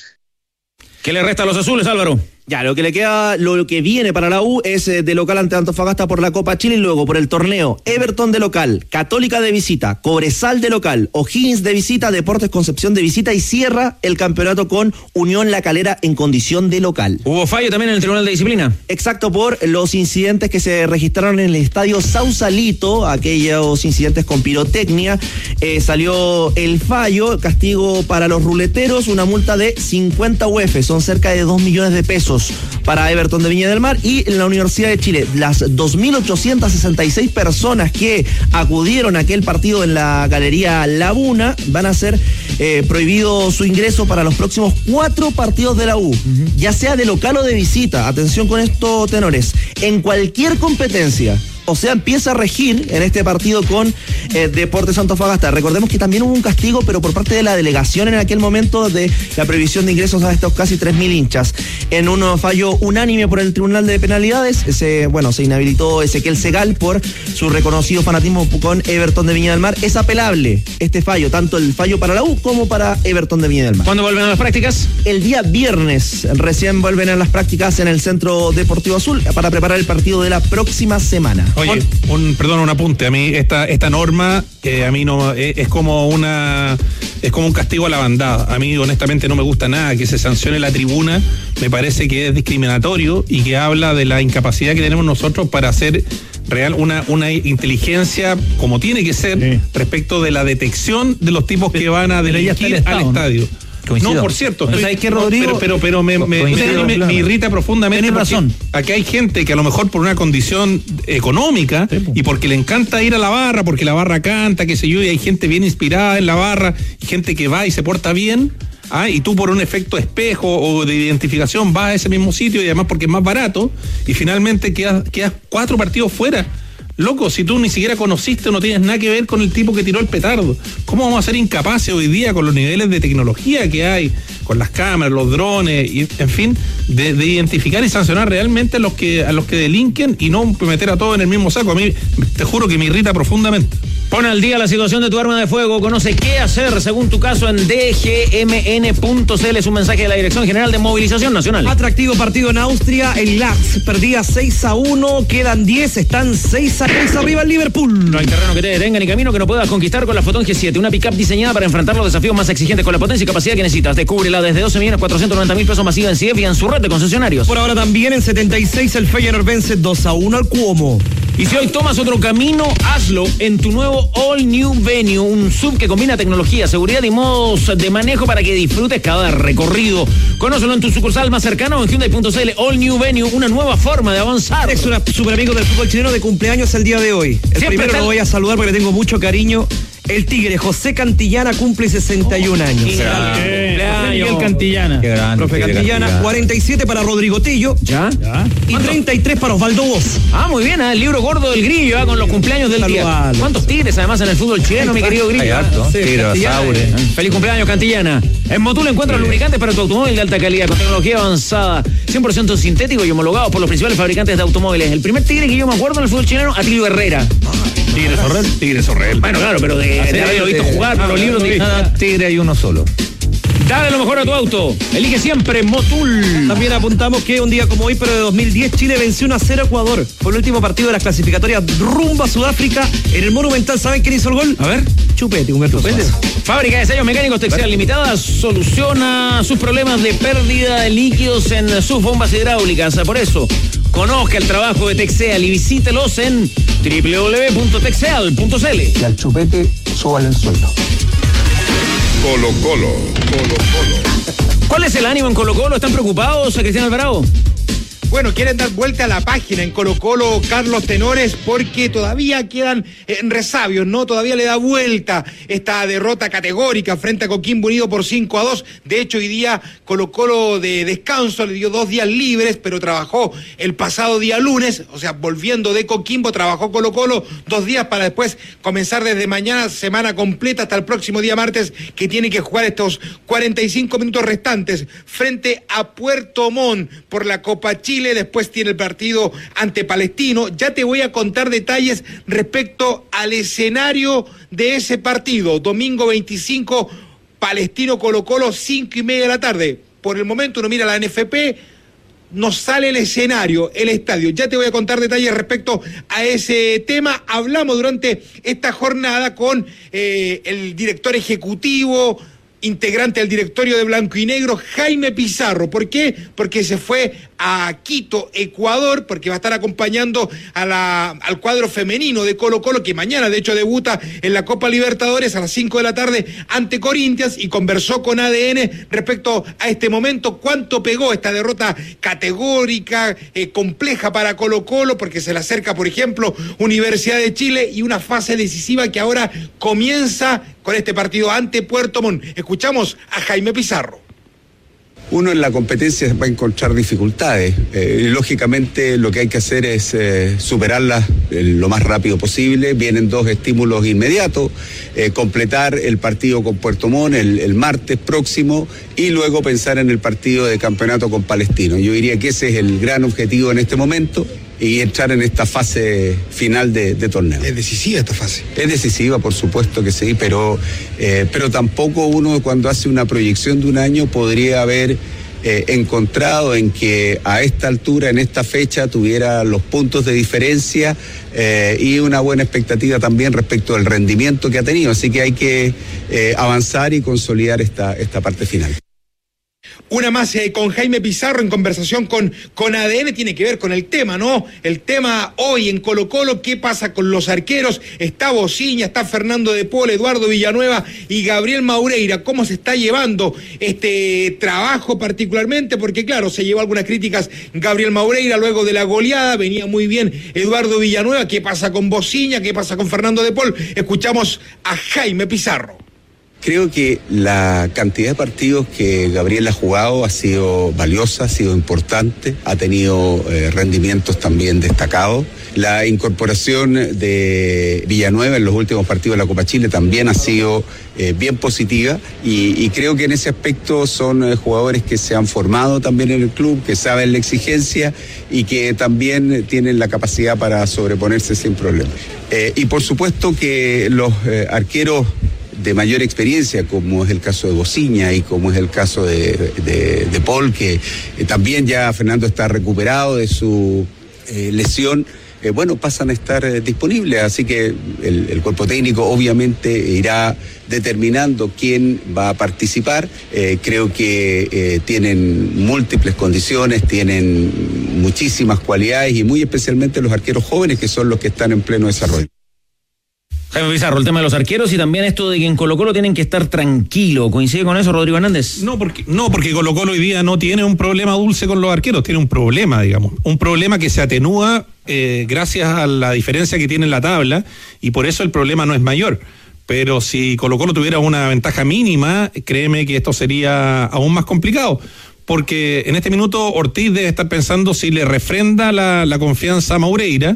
¿Qué le resta a los azules, Álvaro? Ya, lo que le queda, lo que viene para la U es eh, de local ante Antofagasta por la Copa Chile, y luego por el torneo Everton de local, Católica de visita, Cobresal de local, O'Higgins de visita, Deportes Concepción de visita, y cierra el campeonato con Unión La Calera en condición de local. ¿Hubo fallo también en el Tribunal de Disciplina? Exacto, por los incidentes que se registraron en el estadio Sausalito, aquellos incidentes con pirotecnia, eh, salió el fallo, castigo para los ruleteros, una multa de cincuenta U F, son cerca de dos millones de pesos para Everton de Viña del Mar. Y en la Universidad de Chile, las dos mil ochocientas sesenta y seis personas que acudieron a aquel partido en la Galería Laguna van a ser eh, prohibido su ingreso para los próximos cuatro partidos de la U, uh-huh. ya sea de local o de visita. Atención con estos tenores, en cualquier competencia. O sea, empieza a regir en este partido con eh, Deportes Antofagasta. Recordemos que también hubo un castigo, pero por parte de la delegación en aquel momento, de la prohibición de ingresos a estos casi tres mil hinchas. En un fallo unánime por el Tribunal de Penalidades, se, bueno, se inhabilitó Ezequiel Segal por su reconocido fanatismo con Everton de Viña del Mar. Es apelable este fallo, tanto el fallo para la U como para Everton de Viña del Mar. ¿Cuándo vuelven a las prácticas? El día viernes recién vuelven a las prácticas en el Centro Deportivo Azul para preparar el partido de la próxima semana. Oye, un, perdón, un apunte. A mí esta esta norma eh, a mí no es, es como una es como un castigo a la bandada. A mí honestamente no me gusta nada que se sancione la tribuna. Me parece que es discriminatorio y que habla de la incapacidad que tenemos nosotros para hacer real una una inteligencia como tiene que ser, sí, respecto de la detección de los tipos que van a delinquir al estadio. Coincido. No, por cierto, estoy, ¿sabes qué, Rodrigo? Pero, pero, pero me, me, me, me, me irrita profundamente. Tienes razón. Aquí hay gente que a lo mejor por una condición económica, sí, y porque le encanta ir a la barra, porque la barra canta, qué sé yo, y hay gente bien inspirada en la barra, y gente que va y se porta bien, ¿ah? Y tú por un efecto espejo o de identificación vas a ese mismo sitio, y además porque es más barato, y finalmente quedas, quedas cuatro partidos fuera. Loco, si tú ni siquiera conociste o no tienes nada que ver con el tipo que tiró el petardo, ¿cómo vamos a ser incapaces hoy día con los niveles de tecnología que hay, con las cámaras, los drones, y en fin, de, de identificar y sancionar realmente a los que a los que delinquen y no meter a todos en el mismo saco? A mí te juro que me irrita profundamente. Pon al día la situación de tu arma de fuego. Conoce qué hacer según tu caso en d g m n punto c l. Es un mensaje de la Dirección General de Movilización Nacional. Atractivo partido en Austria. El Lax perdía seis a uno. Quedan diez. Están seis a tres arriba el Liverpool. No hay terreno que te detenga ni camino que no puedas conquistar con la Fotón G siete. Una pick-up diseñada para enfrentar los desafíos más exigentes con la potencia y capacidad que necesitas. Descúbrela desde doce millones cuatrocientos noventa mil pesos masiva en C I E F y en su red de concesionarios. Por ahora también en setenta y seis el Feyenoord vence dos a uno al Cuomo. Y si hoy tomas otro camino, hazlo en tu nuevo All New Venue, un sub que combina tecnología, seguridad y modos de manejo para que disfrutes cada recorrido. Conócelo en tu sucursal más cercana o en Hyundai punto c l. All New Venue, una nueva forma de avanzar. Es un super amigo del fútbol chileno de cumpleaños el día de hoy. El Siempre primero tal... lo voy a saludar porque le tengo mucho cariño. El Tigre, José Cantillana, cumple sesenta y un años. José Miguel Cantillana. Qué grande, Profe Cantillana, Cantillana, cuarenta y siete para Rodrigo Tillo. ¿Ya? ¿Ya? Y treinta y tres para Osvaldo Boz. Ah, muy bien, ¿eh? El libro gordo del Grillo, ¿eh? Con los cumpleaños del día. ¿Cuántos tigres además en el fútbol chileno, mi querido Grillo? Hay harto. Sí, Tigre, Saure. Feliz cumpleaños, Cantillana. En Motul encuentras sí. lubricantes para tu automóvil de alta calidad, con tecnología avanzada, cien por ciento sintético y homologados por los principales fabricantes de automóviles. El primer tigre que yo me acuerdo en el fútbol chileno, Atilio Herrera. Tigre Sorrel. Tigre Sorrel. Bueno, claro, pero de, de haberlo visto jugar por los libros. De... Nada, tigre hay uno solo. Dale lo mejor a tu auto. Elige siempre Motul. También apuntamos que un día como hoy, pero de dos mil diez, Chile venció uno a cero a Ecuador. Fue el último partido de las clasificatorias rumbo a Sudáfrica. En el Monumental, ¿saben quién hizo el gol? A ver. Chupete, Humberto Chupete. Suazo. Fábrica de sellos mecánicos Texel Limitada soluciona sus problemas de pérdida de líquidos en sus bombas hidráulicas. Por eso, conozca el trabajo de Texel y visítelos en doble u doble u doble u punto texel punto c l. Y al Chupete, súbale el sueldo. Colo Colo, Colo Colo. ¿Cuál es el ánimo en Colo Colo? ¿Están preocupados, Cristian Alvarado? Bueno, quieren dar vuelta a la página en Colo Colo, Carlos Tenores, porque todavía quedan en resabios, ¿no? Todavía le da vuelta esta derrota categórica frente a Coquimbo Unido por cinco a dos. De hecho, hoy día Colo Colo de descanso le dio dos días libres, pero trabajó el pasado día lunes, o sea, volviendo de Coquimbo, trabajó Colo Colo dos días para después comenzar desde mañana, semana completa hasta el próximo día martes, que tiene que jugar estos cuarenta y cinco minutos restantes frente a Puerto Montt por la Copa Chile. Después tiene el partido ante Palestino. Ya te voy a contar detalles respecto al escenario de ese partido. Domingo veinticinco, Palestino Colo Colo, cinco y media de la tarde. Por el momento uno mira la N F P, nos sale el escenario, el estadio. Ya te voy a contar detalles respecto a ese tema. Hablamos durante esta jornada con eh, el director ejecutivo, integrante del directorio de Blanco y Negro, Jaime Pizarro. ¿Por qué? Porque se fue a Quito, Ecuador, porque va a estar acompañando a la, al cuadro femenino de Colo Colo, que mañana de hecho debuta en la Copa Libertadores a las cinco de la tarde ante Corinthians, y conversó con A D N respecto a este momento, cuánto pegó esta derrota categórica, eh, compleja para Colo Colo, porque se le acerca, por ejemplo, Universidad de Chile y una fase decisiva que ahora comienza con este partido ante Puerto Montt. Escuchamos a Jaime Pizarro. Uno en la competencia va a encontrar dificultades. Eh, lógicamente lo que hay que hacer es eh, superarlas eh, lo más rápido posible. Vienen dos estímulos inmediatos, eh, completar el partido con Puerto Montt el, el martes próximo y luego pensar en el partido de campeonato con Palestino. Yo diría que ese es el gran objetivo en este momento y entrar en esta fase final de, de torneo. ¿Es decisiva esta fase? Es decisiva, por supuesto que sí, pero, eh, pero tampoco uno cuando hace una proyección de un año podría haber eh, encontrado en que a esta altura, en esta fecha, tuviera los puntos de diferencia eh, y una buena expectativa también respecto al rendimiento que ha tenido. Así que hay que eh, avanzar y consolidar esta, esta parte final. Una más eh, con Jaime Pizarro en conversación con, con A D N, tiene que ver con el tema, ¿no? El tema hoy en Colo Colo, ¿qué pasa con los arqueros? Está Bociña, está Fernando de Paul, Eduardo Villanueva y Gabriel Maureira. ¿Cómo se está llevando este trabajo particularmente? Porque claro, se llevó algunas críticas Gabriel Maureira luego de la goleada, venía muy bien Eduardo Villanueva. ¿Qué pasa con Bociña? ¿Qué pasa con Fernando de Paul? Escuchamos a Jaime Pizarro. Creo que la cantidad de partidos que Gabriel ha jugado ha sido valiosa, ha sido importante, ha tenido eh, rendimientos también destacados. La incorporación de Villanueva en los últimos partidos de la Copa Chile también ha sido eh, bien positiva y, y creo que en ese aspecto son eh, jugadores que se han formado también en el club, que saben la exigencia y que también tienen la capacidad para sobreponerse sin problemas. Eh, y por supuesto que los eh, arqueros de mayor experiencia, como es el caso de Bociña y como es el caso de, de, de Paul, que eh, también ya Fernando está recuperado de su eh, lesión, eh, bueno, pasan a estar eh, disponibles, así que el, el cuerpo técnico obviamente irá determinando quién va a participar. Eh, creo que eh, tienen múltiples condiciones, tienen muchísimas cualidades y muy especialmente los arqueros jóvenes, que son los que están en pleno desarrollo. Jaime Pizarro, el tema de los arqueros y también esto de que en Colo Colo tienen que estar tranquilo. ¿Coincide con eso, Rodrigo Hernández? No, porque no, porque Colo Colo hoy día no tiene un problema dulce con los arqueros, tiene un problema, digamos, un problema que se atenúa eh, gracias a la diferencia que tiene en la tabla y por eso el problema no es mayor. Pero si Colo Colo tuviera una ventaja mínima, créeme que esto sería aún más complicado. Porque en este minuto Ortiz debe estar pensando si le refrenda la, la confianza a Maureira,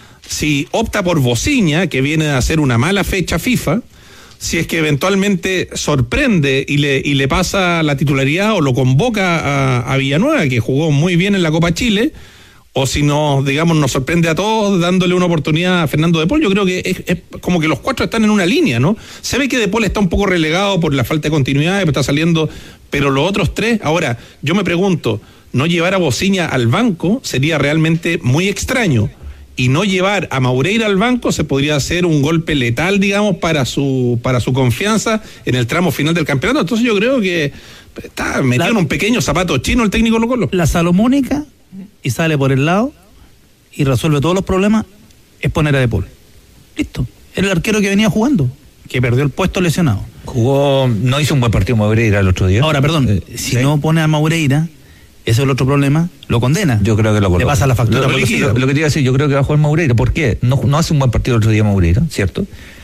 si opta por Bociña, que viene a hacer una mala fecha FIFA, si es que eventualmente sorprende y le, y le pasa la titularidad o lo convoca a, a Villanueva, que jugó muy bien en la Copa Chile, o si nos, digamos, nos sorprende a todos dándole una oportunidad a Fernando de Paul. Yo creo que es, es como que los cuatro están en una línea, ¿no? Se ve que de Paul está un poco relegado por la falta de continuidad, pero está saliendo pero los otros tres, ahora, yo me pregunto, no llevar a Bociña al banco sería realmente muy extraño, y no llevar a Maureira al banco se podría hacer un golpe letal, digamos, para su, para su confianza en el tramo final del campeonato. Entonces yo creo que está metido la, en un pequeño zapato chino el técnico Colo-Colo. La salomónica, y sale por el lado, y resuelve todos los problemas, es poner a De Paul. Listo. Era el arquero que venía jugando, que perdió el puesto lesionado. Jugó, no hizo un buen partido Maureira el otro día. Ahora, perdón, eh, si ¿sí? no pone a Maureira, ese es el otro problema, lo condena. Yo creo que lo coloca. Le pasa la factura. Lo, lo, lo, lo que te iba a decir, yo creo que va a jugar Maureira. ¿Por qué? No, no hace un buen partido el otro día Maureira, ¿cierto?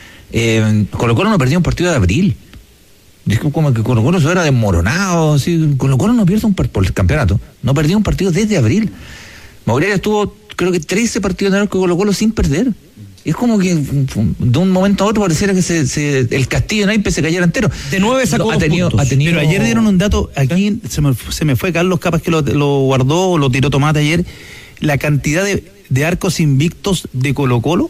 Eh, Colo-Colo no perdió un partido de abril. Es como que Colo-Colo se era desmoronado. ¿Sí? Colo-Colo no pierde un par, por el campeonato. No perdió un partido desde abril. Maureira estuvo, creo que trece partidos en el arco de Colo-Colo sin perder. Es como que de un momento a otro pareciera que se, se, el castillo de naipes se cayera entero. De nueve sacó ha tenido, puntos. Ha tenido... Pero ayer dieron un dato, aquí se me, se me fue Carlos, capaz que lo, lo guardó o lo tiró Tomate ayer, la cantidad de, de arcos invictos de Colo-Colo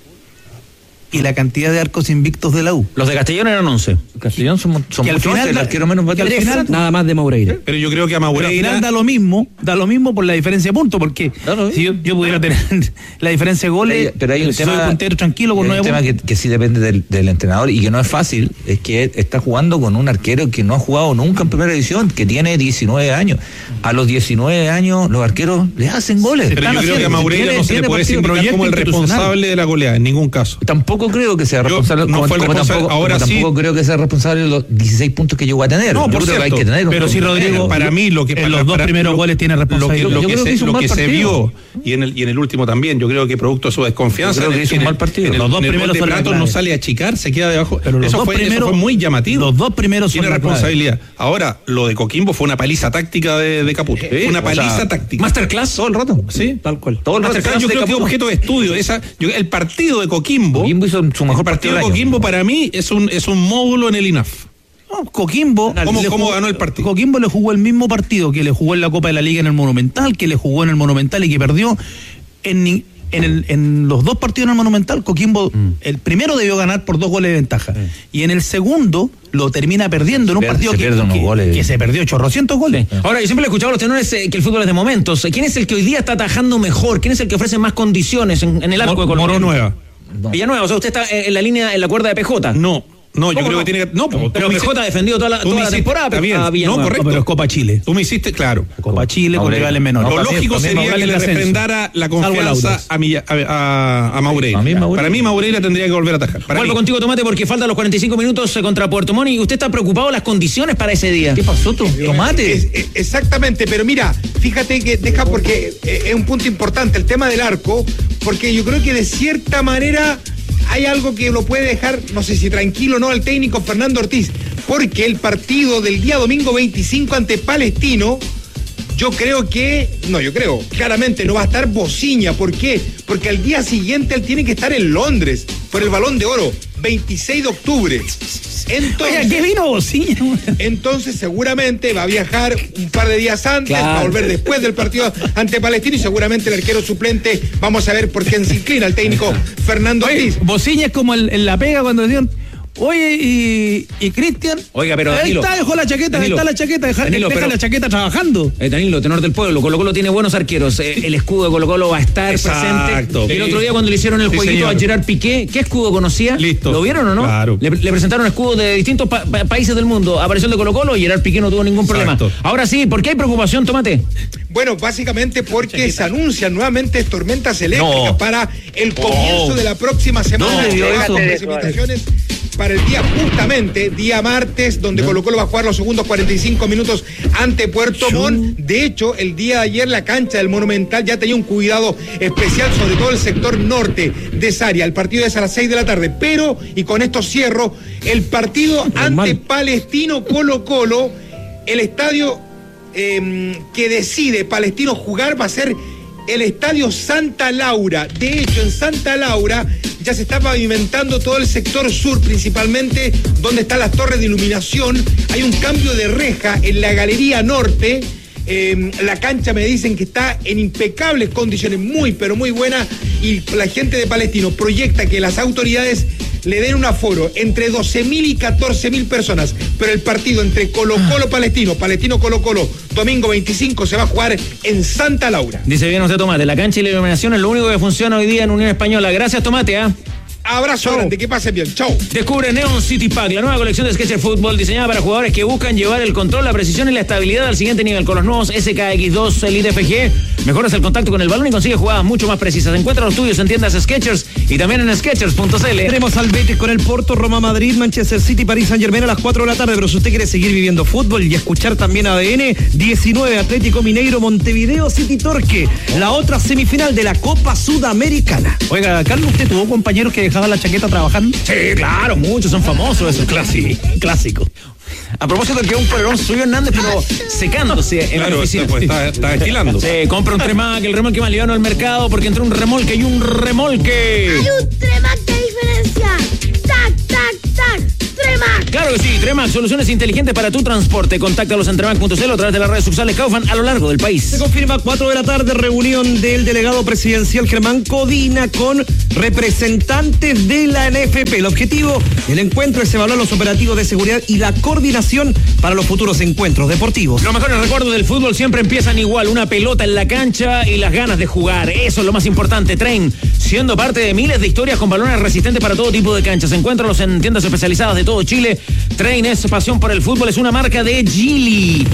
y la cantidad de arcos invictos de la U. Los de Castellón eran once. Castellón son, son muchos, el arquero menos que al final, nada más de Maureira. Pero yo creo que a Maureira... Pero al final da lo mismo, da lo mismo por la diferencia de puntos, porque claro, si yo, yo pudiera tener la diferencia de goles, pero hay un soy tema, puntero tranquilo con nueve puntos. Un tema que, que sí depende del, del entrenador y que no es fácil, es que está jugando con un arquero que no ha jugado nunca en primera división, que tiene diecinueve años. A los diecinueve años los arqueros le hacen goles. Pero yo creo que a Maureira no se le puede designar como el responsable de la goleada, en ningún caso. Tampoco creo que sea responsable. No como, fue el como responsable. Tampoco, ahora como sí. Tampoco creo que sea responsable de los dieciséis puntos que llegó a tener. No, por cierto, hay que tener pero sí, Rodrigo, para mí lo que en para, los dos para, primeros lo, goles tiene responsabilidad. Lo que, lo yo que, que se, lo que se vio y en el y en el último también, yo creo que producto de su desconfianza. Yo creo que hizo un mal partido. En el, los dos en el primeros gol de Prato no sale a achicar, se queda debajo. Pero los eso, dos fue, primeros, eso fue muy llamativo. Los dos primeros tiene responsabilidad. Ahora, lo de Coquimbo fue una paliza táctica de, de Caputo. Sí, una paliza o sea, táctica. Masterclass todo el rato. Sí, tal cual. Todo el Masterclass yo creo que es objeto de estudio. Esa, yo, el partido de Coquimbo. Coquimbo hizo su mejor el partido de Coquimbo para mí es un es un módulo en el I N A F. No, Coquimbo, ¿Cómo, le ¿Cómo jugó, ganó el partido? Coquimbo le jugó el mismo partido que le jugó en la Copa de la Liga en el Monumental, que le jugó en el Monumental y que perdió. En, en, el, en los dos partidos en el Monumental, Coquimbo, mm. el primero debió ganar por dos goles de ventaja. Mm. Y en el segundo lo termina perdiendo en un partido se que, que, goles. que se perdió chorrocientos goles. Sí. Ahora, yo siempre he escuchado a los tenores eh, que el fútbol es de momentos. ¿Quién es el que hoy día está atajando mejor? ¿Quién es el que ofrece más condiciones en, en el arco de Colo-Colo? Moro Nueva. No. Villanueva, o sea, usted está en la línea, en la cuerda de P J. No. No, yo creo no? que tiene que. No, pero, pero P J ha defendido toda la, toda la temporada. Está bien, no, correcto. No, pero es Copa Chile. Tú me hiciste, claro. Copa Chile con rivales menores. Lo lógico sería que le refrendara la confianza a, mi, a, a, a Maureira. A mí, Maureira. Para mí, Maureira tendría que volver a atajar. Para Vuelvo mí. contigo, Tomate, porque faltan los cuarenta y cinco minutos contra Puerto Montt y usted está preocupado de las condiciones para ese día. ¿Qué pasó tú? Tomate. Es, es, exactamente, pero mira, fíjate que deja porque es un punto importante el tema del arco, porque yo creo que de cierta manera hay algo que lo puede dejar, no sé si tranquilo o no, al técnico Fernando Ortiz, porque el partido del día domingo veinticinco ante Palestino, yo creo que, no, yo creo, claramente no va a estar Bociña. ¿Por qué? Porque al día siguiente él tiene que estar en Londres por el Balón de Oro, veintiséis de octubre. Entonces, Oiga, ¿qué vino Bociña? Entonces seguramente va a viajar un par de días antes, claro. Va a volver después del partido ante Palestino y seguramente el arquero suplente, vamos a ver por quién se inclina el técnico Fernando Ortiz. Bociña es como el, en la pega cuando decían, oye, y, y Cristian. Oiga, pero ahí Danilo, está, dejó la chaqueta, Danilo, ahí está la chaqueta, deja, Danilo, deja pero, la chaqueta trabajando. Eh, Danilo, tenor del pueblo, Colo-Colo tiene buenos arqueros. Eh, el escudo de Colo-Colo va a estar Exacto. presente. El otro día cuando le hicieron el sí, jueguito señor. a Gerard Piqué, ¿qué escudo conocía? Listo. ¿Lo vieron o no? Claro. Le, le presentaron escudos de distintos pa pa países del mundo. Apareció el de Colo-Colo y Gerard Piqué no tuvo ningún problema. Exacto. Ahora sí, ¿por qué hay preocupación, Tomate? Bueno, básicamente porque chaqueta. se anuncian nuevamente tormentas eléctricas no. para el comienzo oh. de la próxima semana. ¿Dónde vio eso? Precipitaciones para el día justamente, día martes, donde no. Colo-Colo va a jugar los segundos cuarenta y cinco minutos ante Puerto Montt. De hecho, el día de ayer la cancha del Monumental ya tenía un cuidado especial, sobre todo el sector norte de esa área. El partido es a las seis de la tarde, pero, y con esto cierro, el partido Normal. ante Palestino Colo-Colo, el estadio eh, que decide Palestino jugar va a ser el estadio Santa Laura. De hecho, en Santa Laura ya se está pavimentando todo el sector sur, principalmente donde están las torres de iluminación. Hay un cambio de reja en la galería norte. Eh, la cancha me dicen que está en impecables condiciones, muy pero muy buena, y la gente de Palestino proyecta que las autoridades le den un aforo entre doce mil y catorce mil personas, pero el partido entre Colo-Colo Palestino, Palestino Colo-Colo, domingo veinticinco se va a jugar en Santa Laura. Dice bien usted, Tomate, la cancha y la iluminación es lo único que funciona hoy día en Unión Española. Gracias, Tomate, ¿ah? ¿eh? Abrazo grande, que pasen bien. Chau. Descubre Neon City Pack, la nueva colección de Skechers Fútbol diseñada para jugadores que buscan llevar el control, la precisión y la estabilidad al siguiente nivel. Con los nuevos S K X dos Elite F G, mejoras el contacto con el balón y consigues jugadas mucho más precisas. Encuentra los tuyos en tiendas Skechers y también en skechers punto c l. Tenemos al Betis con el Porto, Roma, Madrid, Manchester City, París Saint Germain a las cuatro de la tarde. Pero si usted quiere seguir viviendo fútbol y escuchar también A D N, diecinueve Atlético Mineiro, Montevideo City Torque, la otra semifinal de la Copa Sudamericana. Oiga, Carlos, ¿usted tuvo compañeros que dejaban la chaqueta trabajando? Sí, claro, muchos son famosos, eso clásico. clásico. A propósito de que un polerón suyo Hernández, pero secándose en claro, la oficina. Pues, está, está estilando. Sí, compra un Tremac, el remolque más liviano del mercado, porque entró un remolque y un remolque. Hay un Tremac de diferencia. Tac, tac, tac. Tremac. Claro que sí, Tremac, soluciones inteligentes para tu transporte. Contáctalos en tremac punto c l o a través de las redes sucursales Kaufman a lo largo del país. Se confirma cuatro de la tarde, reunión del delegado presidencial Germán Codina con representantes de la N F P. El objetivo del encuentro es evaluar los operativos de seguridad y la coordinación para los futuros encuentros deportivos. Los mejores recuerdos del fútbol siempre empiezan igual, una pelota en la cancha y las ganas de jugar. Eso es lo más importante. Train, siendo parte de miles de historias con balones resistentes para todo tipo de canchas. Encuéntralos en tiendas especializadas de todo Chile. Train es pasión por el fútbol, es una marca de Geely.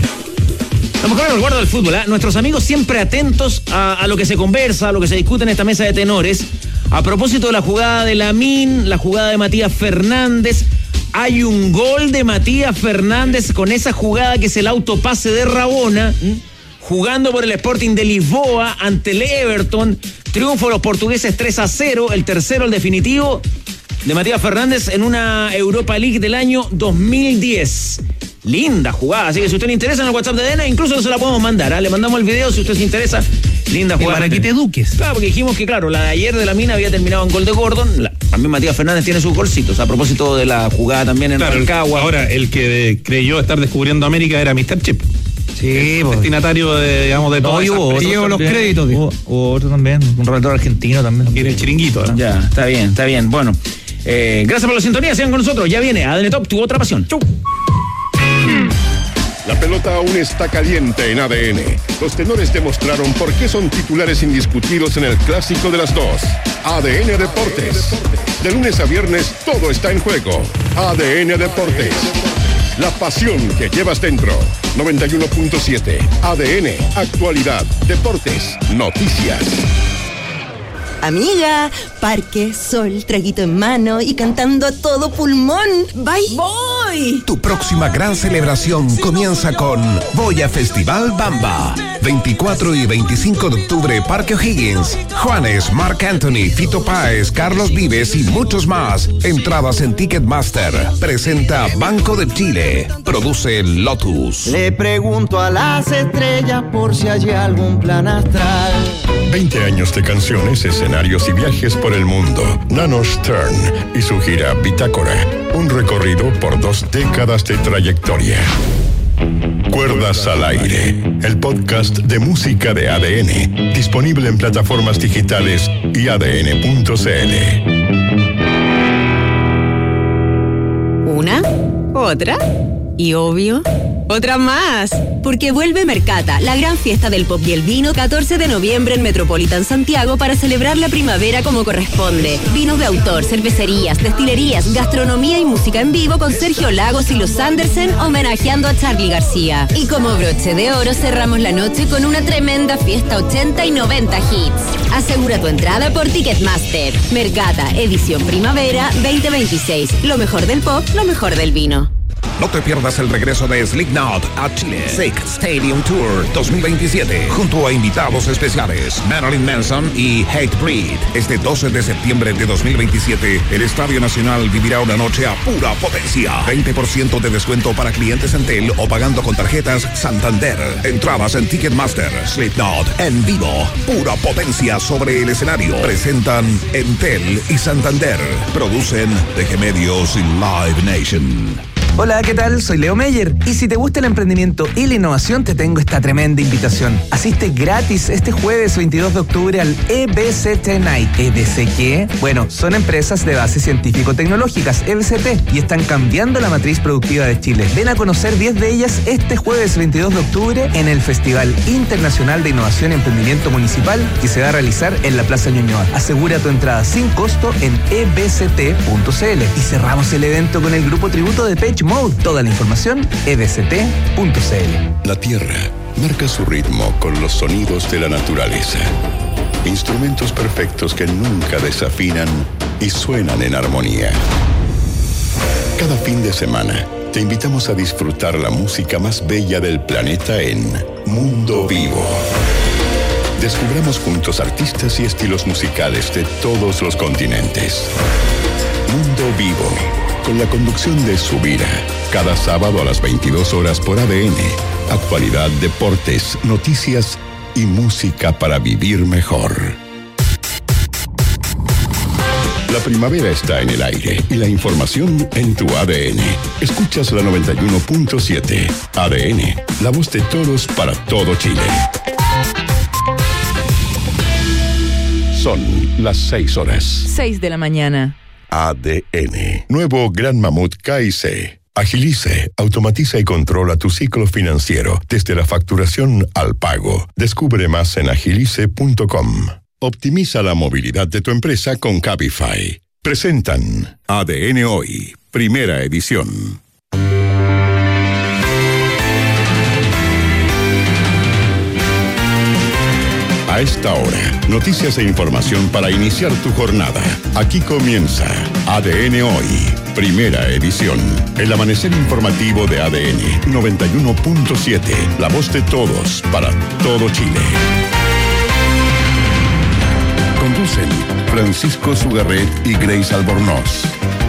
Los mejores recuerdos del fútbol, ¿eh? Nuestros amigos siempre atentos a, a lo que se conversa, a lo que se discute en esta mesa de tenores. A propósito de la jugada de Lamine, la jugada de Matías Fernández, hay un gol de Matías Fernández con esa jugada que es el autopase de Rabona, ¿m? Jugando por el Sporting de Lisboa ante el Everton. Triunfo de los portugueses tres a cero, el tercero, el definitivo, de Matías Fernández en una Europa League del año dos mil diez. Linda jugada, así que si usted le interesa en el WhatsApp de D N, incluso no se la podemos mandar, ¿eh? Le mandamos el video si usted se interesa. Linda jugada. Para que te eduques. Claro, porque dijimos que, claro, la de ayer de la mina había terminado en gol de Gordon. La, también Matías Fernández tiene sus golcitos. A propósito de la jugada también en claro, Rancagua. Ahora, el que creyó estar descubriendo América era mister Chip. Sí, pues. Destinatario de, digamos, de todo. No, hubo otro llevo los créditos. Hubo, hubo otro también, un relator argentino también. Tiene el chiringuito, ¿no? Ya, está bien, está bien. Bueno, eh, gracias por la sintonía, sigan con nosotros. Ya viene A D N Top, tu otra pasión. Chau. La pelota aún está caliente en A D N. Los tenores demostraron por qué son titulares indiscutidos en el clásico de las dos. A D N Deportes. De lunes a viernes todo está en juego. A D N Deportes. La pasión que llevas dentro. noventa y uno punto siete. A D N. Actualidad. Deportes. Noticias. Amiga, parque, sol, traguito en mano y cantando a todo pulmón. ¡Bye! ¡Voy! Tu próxima gran celebración comienza con Voy a Festival Bamba. veinticuatro y veinticinco de octubre, Parque O'Higgins. Juanes, Marc Anthony, Fito Páez, Carlos Vives y muchos más. Entradas en Ticketmaster. Presenta Banco de Chile. Produce Lotus. Le pregunto a las estrellas por si hay algún plan astral. veinte años de canciones, escenarios y viajes por el mundo. Nano Stern y su gira Bitácora. Un recorrido por dos décadas de trayectoria. Cuerdas al aire. El podcast de música de A D N. Disponible en plataformas digitales y A D N punto c l. Una, otra y obvio, otra más. Porque vuelve Mercata, la gran fiesta del pop y el vino, catorce de noviembre en Metropolitan Santiago para celebrar la primavera como corresponde. Vinos de autor, cervecerías, destilerías, gastronomía y música en vivo con Sergio Lagos y los Andersen homenajeando a Charly García. Y como broche de oro cerramos la noche con una tremenda fiesta ochenta y noventa hits. Asegura tu entrada por Ticketmaster. Mercata, edición primavera veinte veintiséis. Lo mejor del pop, lo mejor del vino. No te pierdas el regreso de Slipknot a Chile. Sick Stadium Tour dos mil veintisiete. Junto a invitados especiales Marilyn Manson y Hatebreed. Este doce de septiembre de dos mil veintisiete, el Estadio Nacional vivirá una noche a pura potencia. veinte por ciento de descuento para clientes Entel o pagando con tarjetas Santander. Entradas en Ticketmaster. Slipknot en vivo. Pura potencia sobre el escenario. Presentan Entel y Santander. Producen D G Medios y Live Nation. Hola, ¿qué tal? Soy Leo Meyer y si te gusta el emprendimiento y la innovación te tengo esta tremenda invitación. Asiste gratis este jueves veintidós de octubre al E B C T Night. ¿E B C qué? Bueno, son empresas de base científico-tecnológicas, E B C T, y están cambiando la matriz productiva de Chile. Ven a conocer diez de ellas este jueves veintidós de octubre en el Festival Internacional de Innovación y Emprendimiento Municipal que se va a realizar en la Plaza Ñuñoa. Asegura tu entrada sin costo en e b c t punto c l. Y cerramos el evento con el grupo tributo de Depeche Mode. Toda la información, e b c t punto c l. La Tierra marca su ritmo con los sonidos de la naturaleza. Instrumentos perfectos que nunca desafinan y suenan en armonía. Cada fin de semana te invitamos a disfrutar la música más bella del planeta en Mundo Vivo. Descubramos juntos artistas y estilos musicales de todos los continentes. Mundo Vivo, con la conducción de Subira, cada sábado a las veintidós horas por A D N. Actualidad, deportes, noticias y música para vivir mejor. La primavera está en el aire y la información en tu A D N. Escuchas la noventa y uno punto siete. A D N, la voz de todos para todo Chile. Son las seis horas. seis de la mañana. A D N. Nuevo Gran Mamut K I C. Agilice, automatiza y controla tu ciclo financiero desde la facturación al pago. Descubre más en agilice punto com. Optimiza la movilidad de tu empresa con Cabify. Presentan A D N Hoy, primera edición. A esta hora, noticias e información para iniciar tu jornada. Aquí comienza A D N Hoy, primera edición. El amanecer informativo de A D N noventa y uno punto siete, la voz de todos para todo Chile. Conducen Francisco Sugarret y Grace Albornoz.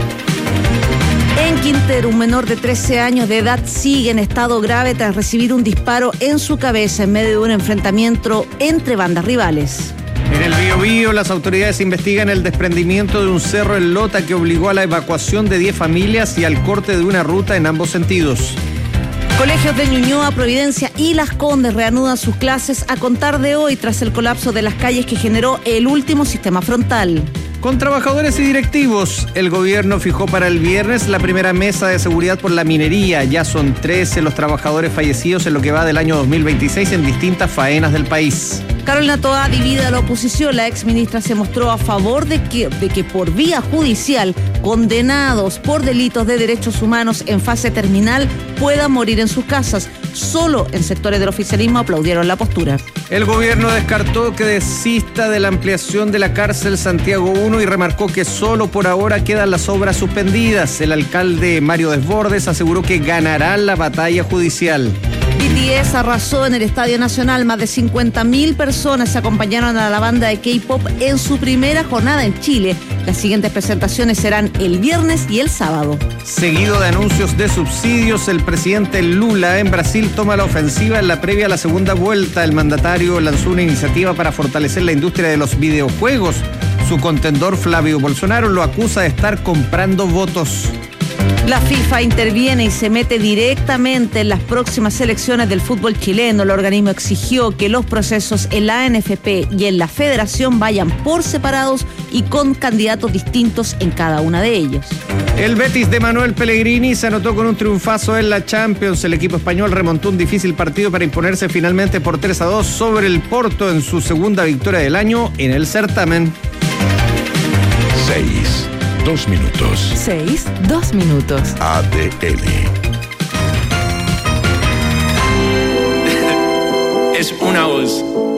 En Quintero, un menor de trece años de edad sigue en estado grave tras recibir un disparo en su cabeza en medio de un enfrentamiento entre bandas rivales. En el Biobío, las autoridades investigan el desprendimiento de un cerro en Lota que obligó a la evacuación de diez familias y al corte de una ruta en ambos sentidos. Colegios de Ñuñoa, Providencia y Las Condes reanudan sus clases a contar de hoy tras el colapso de las calles que generó el último sistema frontal. Con trabajadores y directivos, el gobierno fijó para el viernes la primera mesa de seguridad por la minería. Ya son trece los trabajadores fallecidos en lo que va del año dos mil veintiséis en distintas faenas del país. Carolina Toá divide a la oposición. La exministra se mostró a favor de que, de que por vía judicial condenados por delitos de derechos humanos en fase terminal puedan morir en sus casas. Solo en sectores del oficialismo aplaudieron la postura. El gobierno descartó que desista de la ampliación de la cárcel Santiago uno y remarcó que solo por ahora quedan las obras suspendidas. El alcalde Mario Desbordes aseguró que ganarán la batalla judicial. B T S arrasó en el Estadio Nacional. Más de cincuenta mil personas se acompañaron a la banda de K-pop en su primera jornada en Chile. Las siguientes presentaciones serán el viernes y el sábado. Seguido de anuncios de subsidios, el presidente Lula en Brasil toma la ofensiva en la previa a la segunda vuelta. El mandatario lanzó una iniciativa para fortalecer la industria de los videojuegos. Su contendor Flavio Bolsonaro lo acusa de estar comprando votos. La FIFA interviene y se mete directamente en las próximas elecciones del fútbol chileno. El organismo exigió que los procesos en la A N F P y en la Federación vayan por separados y con candidatos distintos en cada una de ellos. El Betis de Manuel Pellegrini se anotó con un triunfazo en la Champions. El equipo español remontó un difícil partido para imponerse finalmente por tres a dos sobre el Porto en su segunda victoria del año en el certamen. Seis. Dos minutos. Seis, dos minutos. A D N. Es una voz.